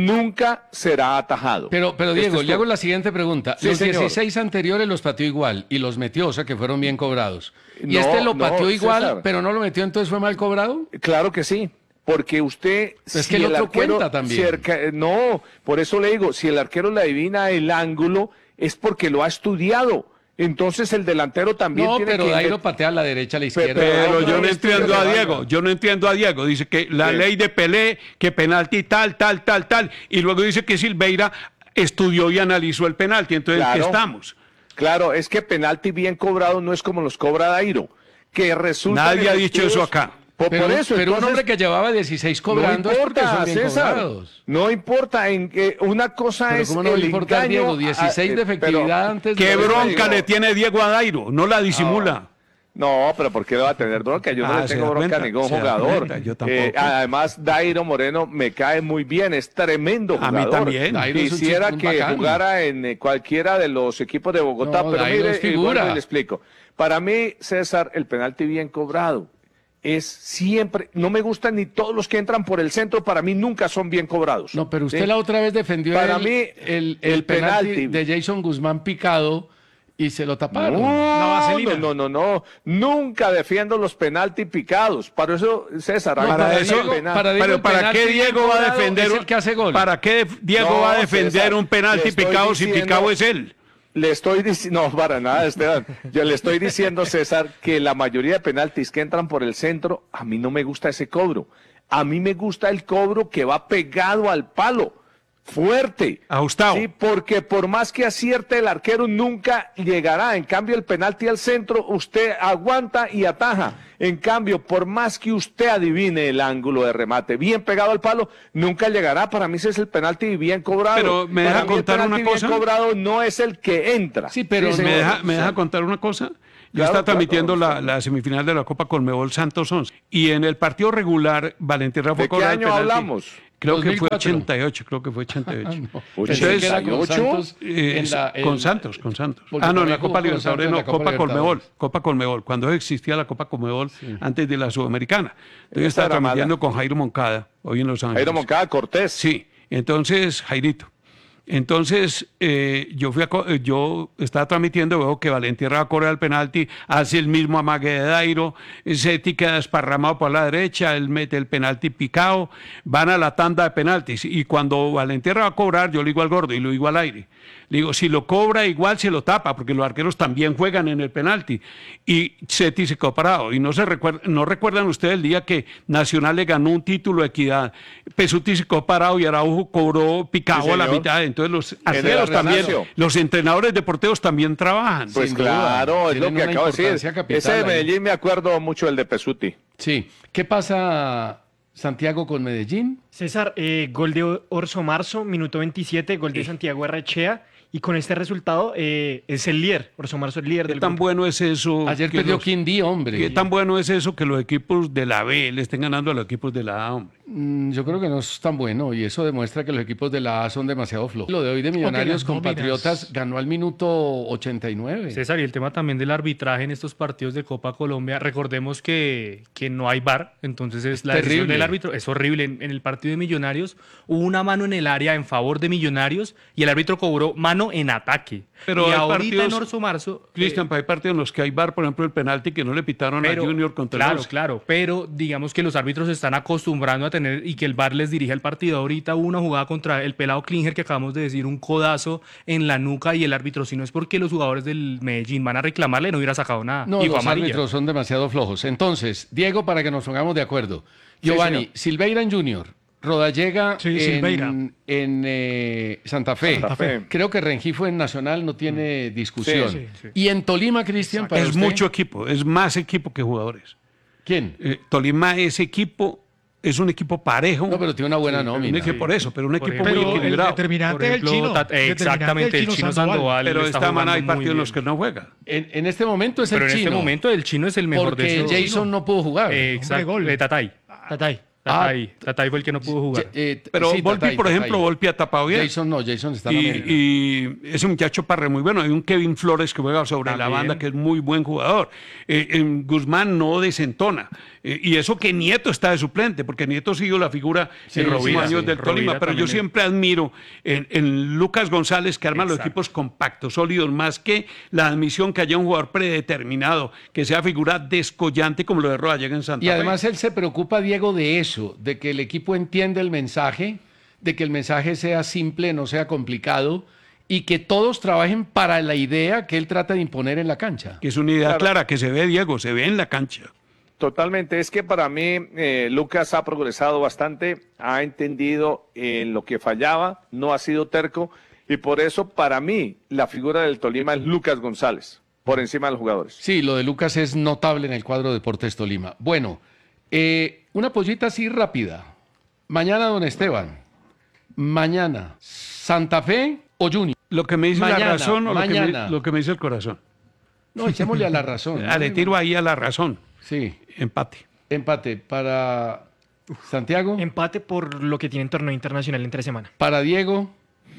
nunca será atajado. Pero, pero Esto Diego, es le hago todo. la siguiente pregunta. Sí, Los señor. dieciséis anteriores los pateó igual y los metió, o sea que fueron bien cobrados. Y No, este lo no, pateó igual, César. pero no lo metió, entonces fue mal cobrado. Claro que sí, porque usted... Es que el otro cuenta también. cerca- no, por eso le digo, si el arquero le adivina el ángulo, es porque lo ha estudiado. Entonces el delantero también No, tiene pero que... Dairo patea a la derecha, a la izquierda. Pero otra yo no vez entiendo pierde a la Diego, banda. yo no entiendo a Diego. Dice que la Sí. ley de Pelé, que penalti tal, tal, tal, tal. Y luego dice que Silveira estudió y analizó el penalti. Entonces, ¿qué Claro. estamos? Claro, es que penalti bien cobrado no es como los cobra Dairo, que resulta... Nadie ha dicho eso acá. Por, Pero, por eso, pero un entonces, hombre que llevaba dieciséis cobrando no es porque importa, son bien César, cobrados. no importa, en que una cosa Pero es ¿cómo no el le importa, engaño Diego? a- dieciséis de eh, efectividad pero- antes de... ¿Qué Pero bronca digo- le tiene Diego a Dairo? No la disimula. No, pero ¿por qué le va a tener bronca? Yo no Ah, le se tengo da bronca a cuenta, ningún se da jugador. cuenta, yo tampoco. Eh, además, Dairo Moreno me cae muy bien, es tremendo A mí jugador. también. Dairo es un Quisiera chico, un que bacán. jugara en eh, cualquiera de los equipos de Bogotá, No, pero Dairo mire, es figura. eh, vuelvo y le explico. Para mí, César, el penalti bien cobrado es siempre, no me gustan ni todos los que entran por el centro, para mí nunca son bien cobrados. No, pero usted ¿Sí? la otra vez defendió Para el, mí, el, el el penalti penalti- de Jason Guzmán picado y se lo taparon. No, vaselina. no, no, no, no, nunca defiendo los penalti picados. Para eso, César, No, haga Para para el eso, Diego- penal. para Diego pero el ¿para penalti qué bien Diego va a cobrado defender es un- el que hace gol? ¿Para qué Diego No, va a defender César, un le penalti estoy picado si diciendo- picado es él? Le estoy diciendo, no, para nada, Esteban. Yo le estoy diciendo, César, que la mayoría de penaltis que entran por el centro, a mí no me gusta ese cobro. A mí me gusta el cobro que va pegado al palo, fuerte. Ajustado. Sí, porque por más que acierte el arquero nunca llegará. En cambio, el penalti al centro, usted aguanta y ataja. En cambio, por más que usted adivine el ángulo de remate bien pegado al palo, nunca llegará. Para mí ese es el penalti bien cobrado. Pero, ¿me Para deja mí el contar penalti una bien cosa? cobrado no es el que entra. Sí, pero Sí, ¿Me señor. deja, me deja contar una cosa? Yo Claro, estaba transmitiendo claro, la, sí. la semifinal de la Copa Conmebol Santos once y en el partido regular Valentín Rafa ¿De qué cobra el año penalti. hablamos? Creo que fue dos mil cuatro. ochenta y ocho, creo que fue ochenta y ocho. No, Entonces, pensé que era con ¿ochenta y ocho? Santos Eh, en la- en- con Santos, con Santos. porque Ah, no, en todavía la jugó Copa con Libertadores, Santos en no, la Copa Copa Colmebol, Libertadores. Copa Colmebol, cuando existía la Copa Colmebol antes de la Sudamericana. Entonces Esa estaba era transmitiendo mala. con Jairo Moncada, hoy en Los Ángeles. Jairo Moncada Cortés. Sí, entonces Jairito. Entonces, eh, yo fui a, co- eh, yo estaba transmitiendo, veo que Valentierra va a correr el penalti, hace el mismo amague de Dairo, Seti queda desparramado por la derecha, él mete el penalti picado, van a la tanda de penaltis. Y cuando Valentierra va a cobrar, yo le digo al gordo y lo digo al aire. Le digo, si lo cobra igual se lo tapa, porque los arqueros también juegan en el penalti. Y Seti se quedó parado. Y no se recuerda, no recuerdan ustedes el día que Nacional le ganó un título de equidad. Pesuti se quedó parado y Araujo cobró picado Sí, a la señor. mitad. Entonces los En el arqueros también, Arrendacio. los entrenadores deportivos también trabajan. Pues Sin duda, claro, es lo tienen que una acabo de decir. importancia capital Ese de ahí. Medellín me acuerdo mucho del de Pesuti. Sí. ¿Qué pasa, Santiago, con Medellín? César, eh, gol de Orso Marzo, minuto veintisiete, gol de Santiago Arrechea. Y con este resultado eh, es el líder. Orso Marzo es el líder ¿Qué del tan grupo. bueno es eso? Ayer que perdió los- Quindío, hombre. ¿Qué tan bueno es eso que los equipos de la B le estén ganando a los equipos de la A, hombre? Mm, Yo creo que no es tan bueno y eso demuestra que los equipos de la A son demasiado flojos. Lo de hoy de Millonarios las con nóminas. Patriotas ganó al minuto ochenta y nueve. César, y el tema también del arbitraje en estos partidos de Copa Colombia, recordemos que, que no hay V A R, entonces es la decisión terrible. del árbitro, es horrible. En, en el partido de Millonarios hubo una mano en el área en favor de Millonarios y el árbitro cobró mano en ataque. Pero y hay ahorita partidos- en Orso Marzo... Cristian, hay partidos en los que hay V A R, por ejemplo, el penalti que no le pitaron Pero, a Junior contra el claro, Once. claro, pero digamos que los árbitros se están acostumbrando a tener y que el V A R les dirige el partido. Ahorita hubo una jugada contra el pelado Klinger que acabamos de decir, un codazo en la nuca y el árbitro, si no es porque los jugadores del Medellín van a reclamarle, no hubiera sacado nada. No, y fue los amarilla. árbitros son demasiado flojos. Entonces, Diego, para que nos pongamos de acuerdo. Giovanni, señor. Silveira en Junior, Rodallega Sí, Silveira. en, en, eh, Santa Fe. Santa Fe. Creo que Rengifo en Nacional no tiene discusión. Sí, sí. Y en Tolima, Cristian, para Es usted, mucho equipo, es más equipo que jugadores. ¿quién? Eh, Tolima es equipo, es un equipo parejo. No, pero tiene una buena Un nómina. equipo por eso, pero un Por equipo ejemplo, muy Pero el equilibrado. determinante Por es el ejemplo, chino. Tat- El determinante exactamente, es el chino Sandoval. Sandoval. Pero está esta semana jugando hay muy partidos en bien. los que no juega. En, en este momento es Pero el en chino. este momento el chino es el mejor porque de esos. Jason no pudo jugar. Eh, exacto, gol. de Tatay. Tatay. Tatay. Tatay fue el que no pudo jugar. Eh, Pero sí, Volpi, Tatay, por Tatay. ejemplo, Volpi ha tapado bien. Jason no, Jason está en Y, América. y ese muchacho Parre muy bueno. Hay un Kevin Flores que juega sobre la También. banda, que es muy buen jugador. Eh, en Guzmán no desentona. Eh, y eso que Nieto está de suplente, porque Nieto ha sido la figura Sí, en los Rovira, últimos años sí. del Tolima. Rovira Pero yo también es- siempre admiro en, en Lucas González, que arma los Exacto. equipos compactos, sólidos, más que la admisión que haya un jugador predeterminado, que sea figura descollante como lo de Rodallega en Santa Y Fe. además él se preocupa, Diego, de eso, de que el equipo entienda el mensaje, de que el mensaje sea simple, no sea complicado, y que todos trabajen para la idea que él trata de imponer en la cancha. Que es una idea Claro. clara, que se ve, Diego, se ve en la cancha. Totalmente, es que para mí eh, Lucas ha progresado bastante, ha entendido en lo que fallaba, no ha sido terco y por eso para mí la figura del Tolima es Lucas González, por encima de los jugadores. Sí, lo de Lucas es notable en el cuadro de Deportes Tolima. Bueno, eh, una pollita así rápida. Mañana, don Esteban. Mañana, Santa Fe o Junior. Lo que me dice Mañana, la razón o lo que, mañana. me, lo que me dice el corazón. No, echémosle a la razón. Ah, le tiro ahí a la razón. Sí, Empate. empate para Santiago, Empate por lo que tiene en torneo internacional entre semana. para Diego.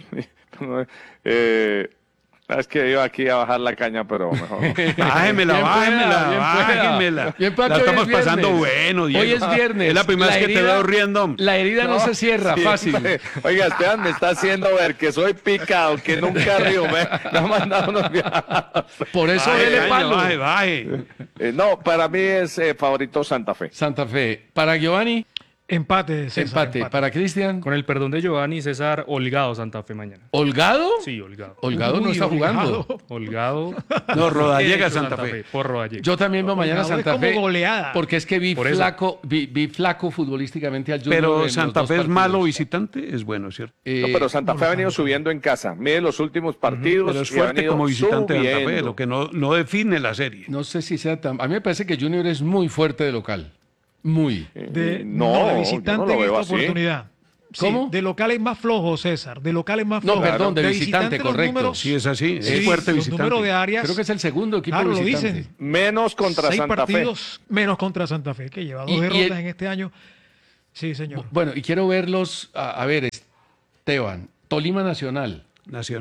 Eh, es que iba aquí a bajar la caña, pero mejor. Bájemela, Bien bájemela, pueda, bien pueda. bájemela. Bien pueda La que hoy estamos es viernes. pasando bueno, Diego. Hoy es viernes. Es la primera La vez que te herida- veo riendo. La herida no, se cierra, fácil. Siempre. Oiga, Esteban me está haciendo ver que soy picado, que nunca río. Me, me ha mandado unos Por eso Baje, dele caña, palo. baje, baje. Eh, no, para mí es eh, favorito Santa Fe. Santa Fe. Para Giovanni, Empate, César, empate. Para Cristian, Con el perdón de Giovanni, César, Holgado Santa Fe mañana. ¿Holgado? Sí, Holgado. Holgado no Uy, está jugando. Holgado. Holgado. No, Rodallega, Hecho Santa Fe. Por Rodallega. Yo también veo mañana Holgado es Santa como Fe. goleada. Porque es que vi Por eso. flaco, vi, vi flaco futbolísticamente al Junior. en Pero los Santa dos Fe es partidos. malo visitante, es bueno, ¿cierto? Eh, No, pero Santa Fe ha venido subiendo en casa. Mire los últimos partidos. Pero es y ha fuerte venido como visitante de Santa Fe, subiendo. lo que no, no define la serie. No sé si sea tan. A mí me parece que Junior es muy fuerte de local. Muy. De, No, no, de yo visitante no lo en veo esta así. oportunidad. Sí, ¿Cómo? de local es más flojo, César. De local es más No, flojo. perdón, de visitante, los correcto. números- Sí, es así, es sí, fuerte los visitante. números de áreas. Creo que es el segundo equipo Claro, lo visitante. dicen. Menos contra Seis Santa partidos menos contra Santa Fe, que lleva dos Y- y derrotas el- en este año. Sí, señor. Bueno, y quiero verlos. A, a ver, Esteban. Tolima Nacional. Nacional.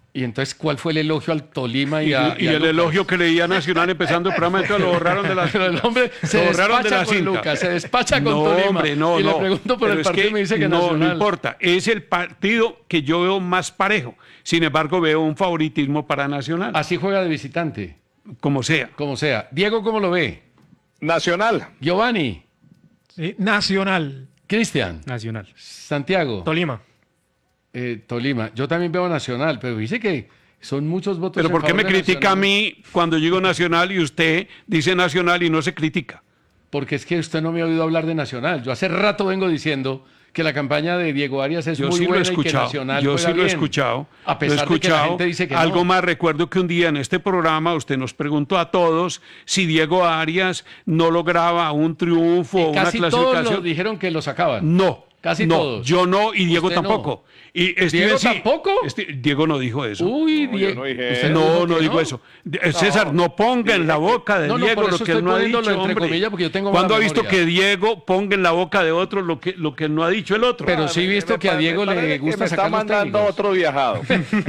Y entonces, ¿cuál fue el elogio al Tolima y, Y, a, y a el Lucas? elogio que leía Nacional empezando el programa, entonces lo borraron de la Pero el hombre se lo borraron de despacha la con cinta. Lucas, se despacha con no, Tolima. Hombre, no, y no. le pregunto por Pero el es partido y me dice que no, Nacional. no importa. Es el partido que yo veo más parejo. Sin embargo, veo un favoritismo para Nacional. Así juega de visitante. Como sea. Como sea. Diego, ¿cómo lo ve? Nacional. Giovanni. Sí, Nacional. Cristian. Nacional. Santiago. Tolima. Eh, Tolima. Yo también veo Nacional, pero dice que son muchos votos. Pero en ¿por qué favor me de critica a Nacional. mí cuando yo digo Nacional y usted dice Nacional y no se critica? Porque es que usted no me ha oído hablar de Nacional. Yo hace rato vengo diciendo que la campaña de Diego Arias es Yo muy sí lo he buena y que escuchado. Nacional Yo juega sí lo he bien. escuchado. A pesar lo he de que la escuchado. gente dice que Algo no. más, recuerdo que un día en este programa usted nos preguntó a todos si Diego Arias no lograba un triunfo o una Casi todos clasificación. lo dijeron que lo sacaban. No. Casi no, todos. Yo no y Diego Usted no. tampoco. Y Steven ¿Diego sí. tampoco? Este- Diego no dijo eso. Uy, No, yo Diego. no dije ¿Usted no, dijo no que digo eso. Eh, César, no ponga en la boca de No, no, Diego por lo eso que él estoy no ha poniéndolo dicho, entre hombre. comillas, porque yo tengo ¿Cuándo ha mala visto memoria? que Diego ponga en la boca de otro lo que, lo que él no ha dicho el otro? Pero sí he visto que a Diego le parece que gusta me está sacar los mandando técnicos. otro viajado.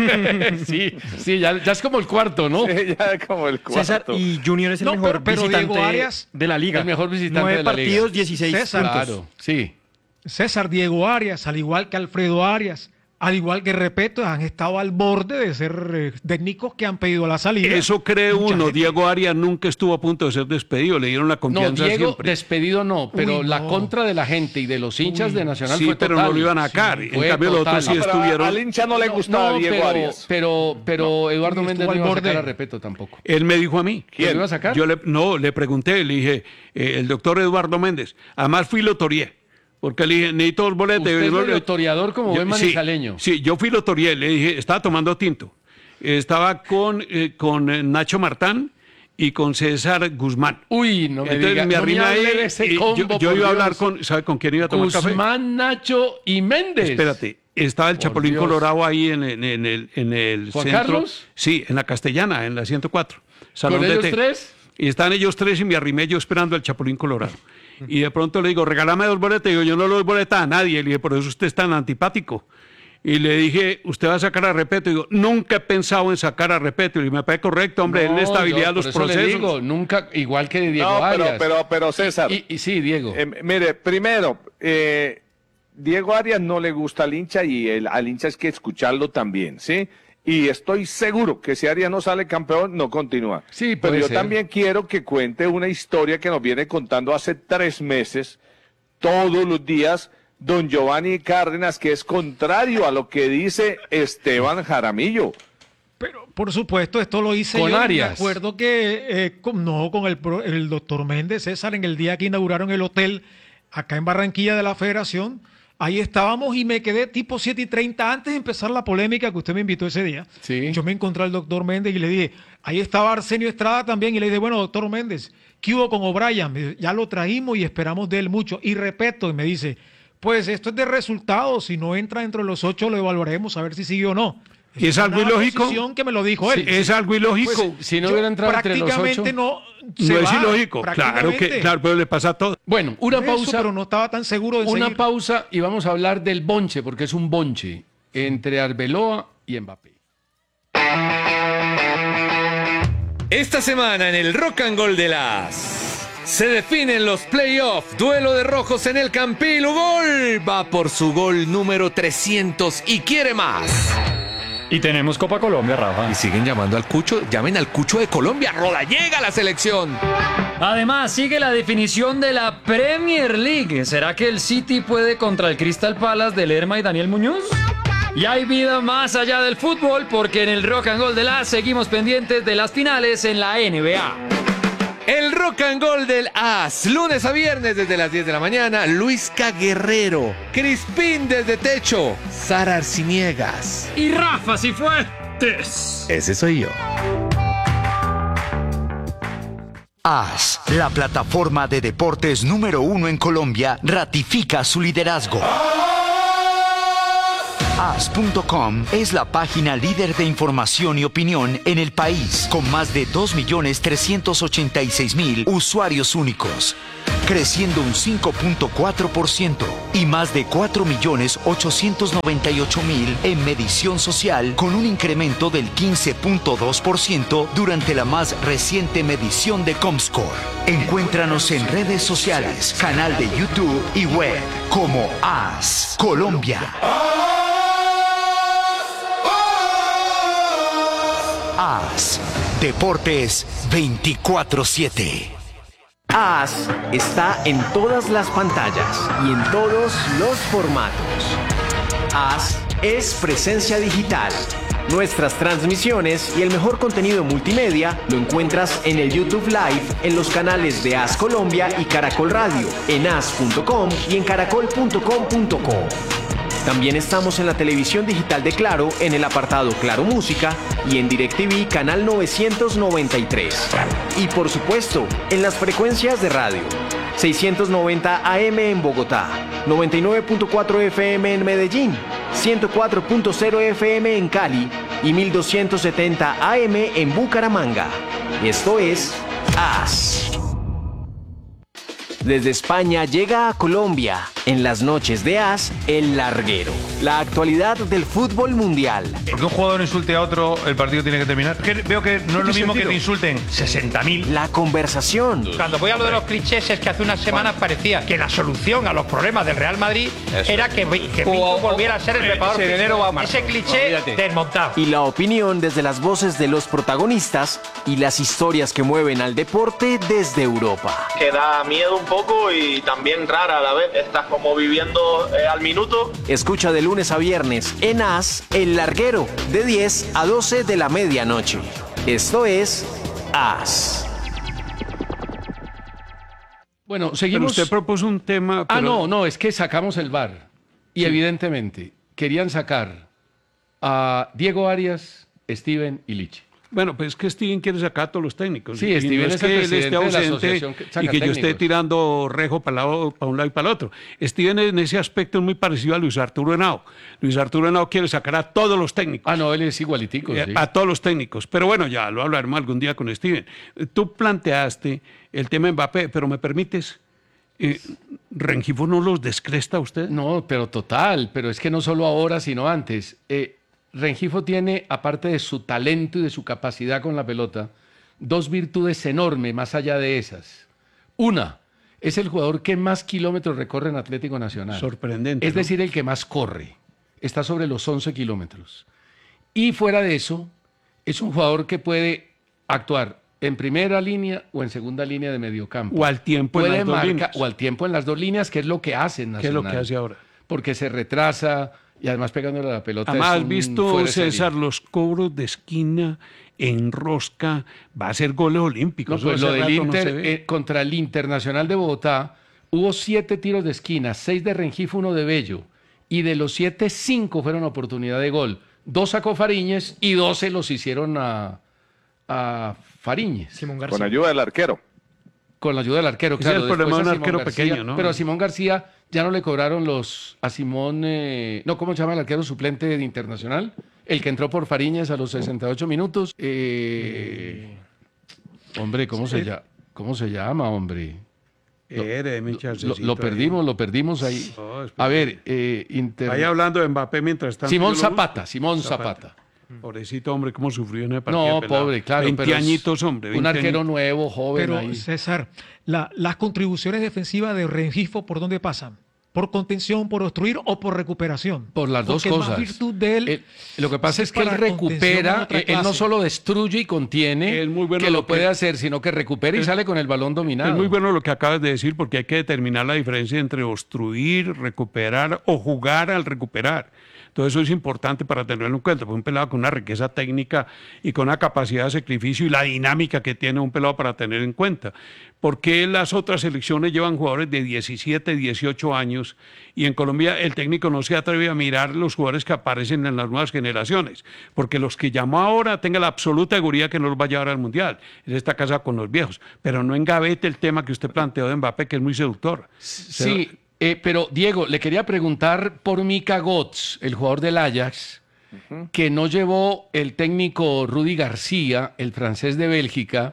sí, sí, ya, ya es como el cuarto, ¿no? Sí, ya como el cuarto. César, y Junior es el No, mejor pero- pero visitante Diego Arias- de la liga. El mejor visitante Nueve de la liga. partidos, dieciséis César. puntos. Claro, sí. César Diego Arias, al igual que Alfredo Arias, al igual que Repeto, han estado al borde de ser eh, técnicos que han pedido la salida. Eso cree Mucha uno. gente. Diego Arias nunca estuvo a punto de ser despedido. Le dieron la No, confianza Diego siempre. despedido no, pero Uy, la no. contra de la gente y de los hinchas de Nacional Sí, fue pero total. no lo iban a sacar. En fue cambio, los total. otros sí No, pero estuvieron. al hincha no le gustaba No, Diego pero, Arias. Pero, pero Eduardo Estuvo Méndez no al iba a borde. sacar a Repeto tampoco. Él me dijo a mí. ¿Quién? ¿Lo iba a sacar? Yo le, no, le pregunté, le dije, eh, el doctor Eduardo Méndez. Además fui y lo torié. Porque le dije, necesito dos boletos. Usted Y es no medio le- toreador como Yo- buen sí, manizaleño. Sí, yo fui y lo torié. Le dije, estaba tomando tinto. Estaba con, eh, con eh, Nacho Martán y con César Guzmán. Uy, no me Entonces diga. me no arrimé hable ahí de ese y yo, combo, yo por iba a hablar Dios. con, ¿sabe con quién iba a tomar café? Guzmán, Nacho y Méndez. Espérate, estaba el Por Chapulín Dios. Colorado ahí en, en- en el, en el ¿Juan centro. Carlos? Sí, en la Castellana, en la ciento cuatro. Salón ¿Con de ellos té. tres? Y estaban ellos tres y me arrimé yo esperando al Chapulín Colorado. Y de pronto le digo, regálame dos boletas. Y digo, yo no le doy boletas a nadie. Le dije, por eso usted es tan antipático. Y le dije, ¿usted va a sacar a Repeto? Y digo, nunca he pensado en sacar a Repeto. Y me parece correcto, hombre, No, él le estabilidad yo a los por eso le procesos. digo, nunca, igual que de Diego No, pero, Arias. pero, pero César. Y, y sí, Diego. Eh, mire, primero, eh, Diego Arias no le gusta al hincha y el, al hincha es que escucharlo también, ¿sí? Y estoy seguro que si Arias no sale campeón, no continúa. Sí, Pero puede yo ser. también quiero que cuente una historia que nos viene contando hace tres meses, todos los días, don Giovanni Cárdenas, que es contrario a lo que dice Esteban Jaramillo. Pero, por supuesto, esto lo hice Con yo. Arias. Me acuerdo que, eh, con- no, con el, pro- el doctor Méndez, César, en el día que inauguraron el hotel acá en Barranquilla de la Federación. Ahí estábamos y me quedé tipo siete y treinta antes de empezar la polémica que usted me invitó ese día. Sí. Yo me encontré al doctor Méndez y le dije, ahí estaba Arsenio Estrada también. Y le dije, bueno, doctor Méndez, ¿qué hubo con O'Brien? Me dice, ya lo trajimos y esperamos de él mucho. Y repito, y me dice, pues esto es de resultados. Si no entra entre los ocho, lo evaluaremos a ver si sigue o no. ¿Y es algo una ilógico? posición que me lo dijo él. Sí, es algo ilógico. Pues, si no yo hubiera entrado entre los prácticamente ocho. no, No se es va, ilógico. Claro que, prácticamente. claro, pero le pasa a todo. Bueno, una Por eso, pausa. pero no estaba tan seguro de Una seguir. pausa y vamos a hablar del bonche, porque es un bonche entre Arbeloa y Mbappé. Esta semana en el Rock and Gold de las se definen los playoffs. Duelo de rojos en el Campín. Gol va por su gol número trescientos y quiere más. Y tenemos Copa Colombia, Rafa. Y siguen llamando al Cucho. Llamen al Cucho de Colombia. Roda llega a la selección. Además, sigue la definición de la Premier League. ¿Será que el City puede contra el Crystal Palace de Lerma y Daniel Muñoz? Y hay vida más allá del fútbol, porque en el Rock and Gold de las seguimos pendientes de las finales en la N B A. El Rock and Gold del As, lunes a viernes desde las diez de la mañana, Luisca Guerrero, Crispín desde Techo, Sara Arciniegas. Y Rafa Cifuentes. Ese soy yo. AS, la plataforma de deportes número uno en Colombia, ratifica su liderazgo. as punto com es la página líder de información y opinión en el país, con más de dos millones trescientos ochenta y seis mil usuarios únicos. creciendo un cinco punto cuatro por ciento, y más de cuatro millones ochocientos noventa y ocho mil en medición social, con un incremento del quince punto dos por ciento durante la más reciente medición de Comscore. Encuéntranos en redes sociales, canal de YouTube y web como AS Colombia. AS Deportes veinticuatro siete. AS está en todas las pantallas y en todos los formatos. AS es presencia digital. Nuestras transmisiones y el mejor contenido multimedia lo encuentras en el YouTube Live, en los canales de AS Colombia y Caracol Radio, en as punto com y en caracol punto com punto co. También estamos en la televisión digital de Claro, en el apartado Claro Música y en DirecTV canal novecientos noventa y tres. Y por supuesto, en las frecuencias de radio. seiscientos noventa A M en Bogotá, noventa y nueve punto cuatro F M en Medellín, ciento cuatro punto cero F M en Cali y mil doscientos setenta A M en Bucaramanga. Esto es AS. Desde España llega a Colombia, en las noches de AS, El Larguero. La actualidad del fútbol mundial. Porque un jugador insulte a otro, el partido tiene que terminar. Que veo que no es lo mismo que te insulten sesenta mil. La conversación. Cuando voy a lo de los clichés es que hace unas semanas parecía que la solución a los problemas del Real Madrid Eso. era que, que Pinto volviera a ser el preparador. Ese cliché Olvídate. desmontado. Y la opinión desde las voces de los protagonistas y las historias que mueven al deporte desde Europa. Que da miedo un poco y también rara a la vez. Estás como viviendo eh, al minuto. Escucha de lunes a viernes en AS, El Larguero, de diez a doce de la medianoche. Esto es AS. Bueno, seguimos. Pero usted propuso un tema. Ah, pero... no, no, es que sacamos el V A R. Y sí. evidentemente querían sacar a Diego Arias, Steven y Liche. Bueno, pues es que Steven quiere sacar a todos los técnicos. Sí, y Steven no es es que el él esté ausente que y que yo esté tirando rejo para, lado, para un lado y para el otro. Steven en ese aspecto es muy parecido a Luis Arturo Henao. Luis Arturo Henao quiere sacar a todos los técnicos. Ah, no, él es igualitico. Eh, sí. A todos los técnicos. Pero bueno, ya lo hablaremos algún día con Steven. Tú planteaste el tema de Mbappé, pero ¿me permites? Eh, ¿Rengifo no los descresta a usted? No, pero total. Pero es que no solo ahora, sino antes. Eh, Rengifo tiene, aparte de su talento y de su capacidad con la pelota, dos virtudes enormes más allá de esas. Una, es el jugador que más kilómetros recorre en Atlético Nacional. Sorprendente. Es ¿no? decir, el que más corre. Está sobre los once kilómetros. Y fuera de eso, es un jugador que puede actuar en primera línea o en segunda línea de mediocampo. O al tiempo puede en las dos marcar, líneas. O al tiempo en las dos líneas, que es lo que hace en Nacional. ¿Qué es lo que hace ahora? Porque se retrasa y además pegándole a la pelota. Además, es has un visto, César, los cobros de esquina en rosca, va a ser goles olímpicos. No, pues lo del Inter, no eh, contra el Internacional de Bogotá, hubo siete tiros de esquina, seis de Rengifo, uno de Bello. Y de los siete, cinco fueron oportunidad de gol. Dos sacó Fariñez y dos se los hicieron a, a Fariñez. Simón García. Con ayuda del arquero. Con la ayuda del arquero, Ese claro. es el problema de un Simón arquero García, pequeño, ¿no? Pero a Simón García ya no le cobraron los... A Simón... Eh, no, ¿cómo se llama el arquero suplente de Internacional? El que entró por Fariñez a los sesenta y ocho minutos. Eh, hombre, ¿cómo, se llama? ¿Cómo se llama, hombre? Lo, lo, lo perdimos, lo perdimos ahí. No, a ver, eh, Inter... Vaya hablando de Mbappé mientras tanto. Simón Zapata, Simón Zapata. Zapata. Pobrecito, hombre, cómo sufrió en el partido. No, pobre, claro. veinte pero añitos, hombre. Un arquero añitos. nuevo, joven. Pero, ahí. César, la, las contribuciones defensivas de Rengifo, ¿por dónde pasan? ¿Por contención, por obstruir o por recuperación? Por las Porque dos cosas. Más virtud de él, él, lo que pasa es que él recupera, él, él no solo destruye y contiene, muy bueno que lo, lo puede que, hacer, sino que recupera y es, sale con el balón dominado. Es muy bueno lo que acabas de decir, porque hay que determinar la diferencia entre obstruir, recuperar o jugar al recuperar. Todo eso es importante para tenerlo en cuenta, porque un pelado con una riqueza técnica y con una capacidad de sacrificio y la dinámica que tiene un pelado para tener en cuenta. ¿Por qué las otras selecciones llevan jugadores de diecisiete, dieciocho años y en Colombia el técnico no se atreve a mirar los jugadores que aparecen en las nuevas generaciones? Porque los que llamó ahora tengan la absoluta seguridad que no los va a llevar al Mundial. Él está casado con los viejos, pero no engavete el tema que usted planteó de Mbappé, que es muy seductor. Sí. Se... Eh, pero, Diego, le quería preguntar por Mika Götze, el jugador del Ajax, uh-huh. que no llevó el técnico Rudy García, el francés de Bélgica,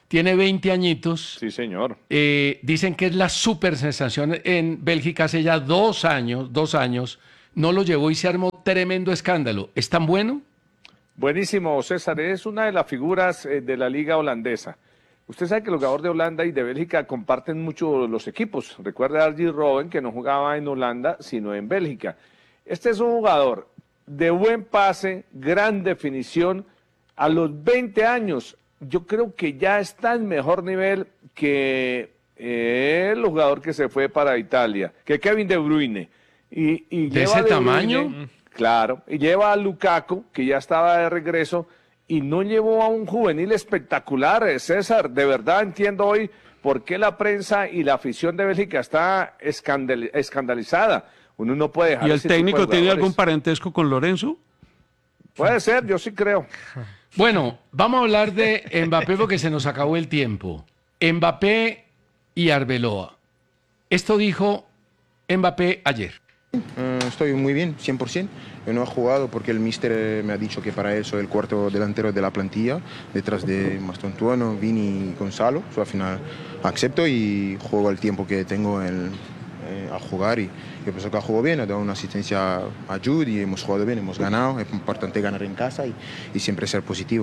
tiene veinte añitos. Sí, señor. Eh, dicen que es la super sensación en Bélgica hace ya dos años, dos años. No lo llevó y se armó tremendo escándalo. ¿Es tan bueno? Buenísimo, César. Es una de las figuras eh, de la liga holandesa. Usted sabe que los jugadores de Holanda y de Bélgica comparten mucho los equipos. Recuerda a Arjen Robben, que no jugaba en Holanda, sino en Bélgica. Este es un jugador de buen pase, gran definición. A los veinte años, yo creo que ya está en mejor nivel que eh, el jugador que se fue para Italia, que Kevin De Bruyne. Y, y ¿De lleva ese De tamaño? Bruyne, claro, y lleva a Lukaku, que ya estaba de regreso, y no llevó a un juvenil espectacular, eh, César. De verdad entiendo hoy por qué la prensa y la afición de Bélgica está escandal- escandalizada. Uno no puede dejar ¿Y el ese tipo de técnico tiene jugadores. algún parentesco con Lorenzo? Puede ser, yo sí creo. Bueno, vamos a hablar de Mbappé porque se nos acabó el tiempo. Mbappé y Arbeloa. Esto dijo Mbappé ayer. Eh, estoy muy bien, cien por ciento. Yo no he jugado porque el míster eh, me ha dicho que para él soy el cuarto delantero de la plantilla, detrás de Mastantuono, Vini y Gonzalo. So, al final acepto y juego el tiempo que tengo el, eh, a jugar. Y yo pienso que ha jugado bien, ha dado una asistencia a Jude y hemos jugado bien, hemos ganado. Es importante ganar en casa y, y siempre ser positivo.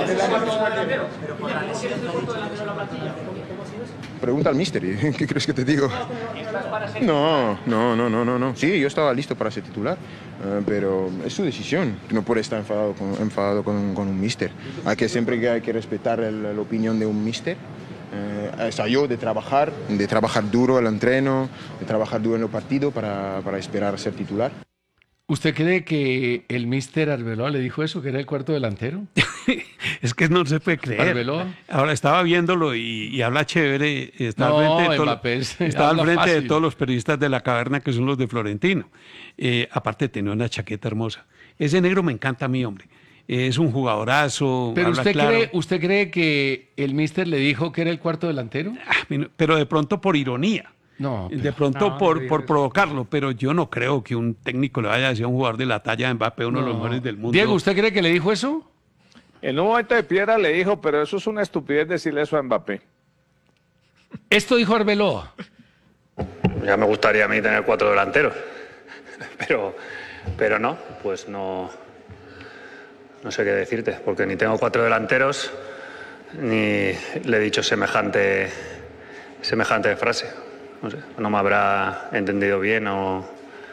Pregunta al míster, ¿qué crees que te digo? No, no, no, no, no, no. Sí, yo estaba listo para ser titular, uh, pero es su decisión. No puede estar enfadado con, enfadado con, con un míster. Hay que siempre que hay que respetar el, la opinión de un míster. Uh, es a yo de trabajar, de trabajar duro el entreno, de trabajar duro en el partido para, para esperar a ser titular. ¿Usted cree que el míster Arbeloa le dijo eso, que era el cuarto delantero? Es que no se puede creer. Arbeloa. Ahora estaba viéndolo y, y habla chévere. Está No, al frente, de, todo- Mbappé es- está al habla frente de fácil. todos los periodistas de la caverna que son los de Florentino. Eh, aparte tenía una chaqueta hermosa. Ese negro me encanta a mí, hombre. Es un jugadorazo. Pero habla usted claro. cree, ¿usted cree que el míster le dijo que era el cuarto delantero? Pero de pronto por ironía. No. De pronto No, por, no digas por eso. provocarlo, pero yo no creo que un técnico le vaya a decir a un jugador de la talla de Mbappé, uno de los No. mejores del mundo. Diego, ¿usted cree que le dijo eso? En un momento de piedra le dijo, pero eso es una estupidez decirle eso a Mbappé. Esto dijo Arbeloa. Ya me gustaría a mí tener cuatro delanteros, pero, pero no, pues no, no sé qué decirte, porque ni tengo cuatro delanteros, ni le he dicho semejante, semejante frase. No sé, no me habrá entendido bien o...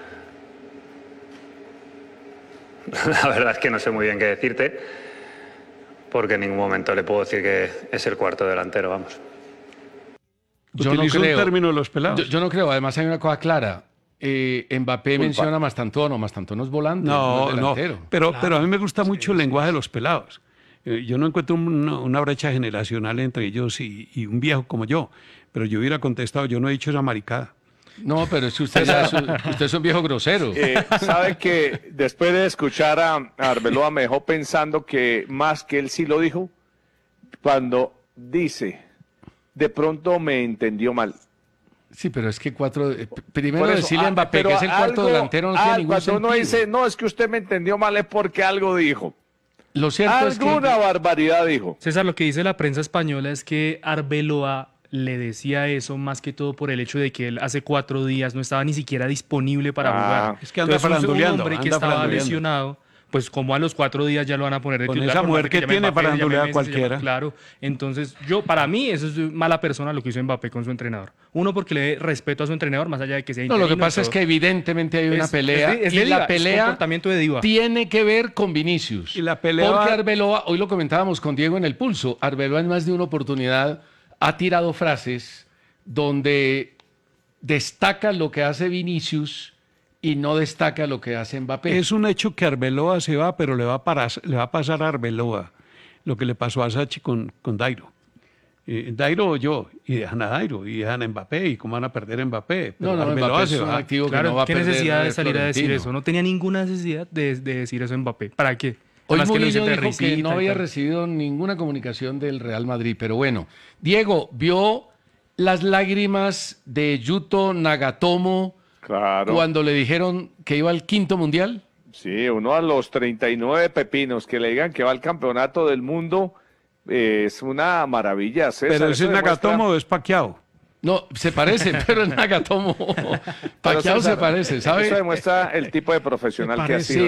La verdad es que no sé muy bien qué decirte, porque en ningún momento le puedo decir que es el cuarto delantero, vamos. Yo no Utilizó un creo. término de los pelados. Yo, yo no creo. Además hay una cosa clara. Eh, Mbappé Culpa. menciona a Mastantuono. Mastantuono es volante, No, es no, delantero. pero, pero a mí me gusta mucho el lenguaje de los pelados. Eh, Yo no encuentro una, una brecha generacional entre ellos y, y un viejo como yo, pero yo hubiera contestado, yo no he dicho esa maricada. No, pero es que usted, ya es un, usted es un viejo grosero. Eh, sabe que después de escuchar a, a Arbeloa me dejó pensando que más que él sí lo dijo, cuando dice, de pronto me entendió mal. Sí, pero es que cuatro... eh, p- primero Por eso, decirle a ah, Mbappé pero que es el cuarto algo- delantero no ah, tiene ningún cuando sentido. uno dice, no, es que usted me entendió mal es porque algo dijo. Lo cierto es que... Alguna barbaridad dijo. César, lo que dice la prensa española es que Arbeloa le decía eso más que todo por el hecho de que él hace cuatro días no estaba ni siquiera disponible para Ah, jugar. es que anda Entonces, un- faranduleando, un hombre que anda estaba faranduleando. lesionado, pues como a los cuatro días ya lo van a poner de Con titular, esa por mujer más que se llame tiene Mbappé, se llame farandulear Messi, se llame- cualquiera. Claro, entonces yo, para mí, eso es mala persona lo que hizo Mbappé con su entrenador. Uno, porque le dé respeto a su entrenador, más allá de que sea No, lo que interino y pasa es todo. que evidentemente hay una Es- pelea es de- es y de diva, la es pelea comportamiento de diva. tiene que ver con Vinicius. Y la pelea Porque va- Arbeloa, hoy lo comentábamos con Diego en el pulso, Arbeloa en más de una oportunidad ha tirado frases donde destaca lo que hace Vinicius y no destaca lo que hace Mbappé. Es un hecho que Arbeloa se va, pero le va a, parar- le va a pasar a Arbeloa lo que le pasó a Sachi con, con Dairo. Eh, Dairo oyó, y dejan a Dairo, y dejan a Mbappé, y cómo van a perder a Mbappé. Pero No, no, Arbeloa Mbappé se es un va. activo que Claro, no va a ¿qué perder necesidad de eh, salir a decir Florentino. eso? No tenía ninguna necesidad de, de decir eso Mbappé. ¿Para qué? Hoy Además que lo Murillo dice de dijo que risita no y había tal. recibido ninguna comunicación del Real Madrid, pero bueno. Diego, ¿vio las lágrimas de Yuto Nagatomo Claro. cuando le dijeron que iba al quinto mundial? Sí, uno a los treinta y nueve pepinos que le digan que va al campeonato del mundo, eh, es una maravilla, César. ¿Pero es Eso Nagatomo demuestra- o es Pacquiao? No, se parecen, pero es Nagatomo. Pacquiao se César, parece, ¿sabe? Eso demuestra el tipo de profesional que ha parece. sido.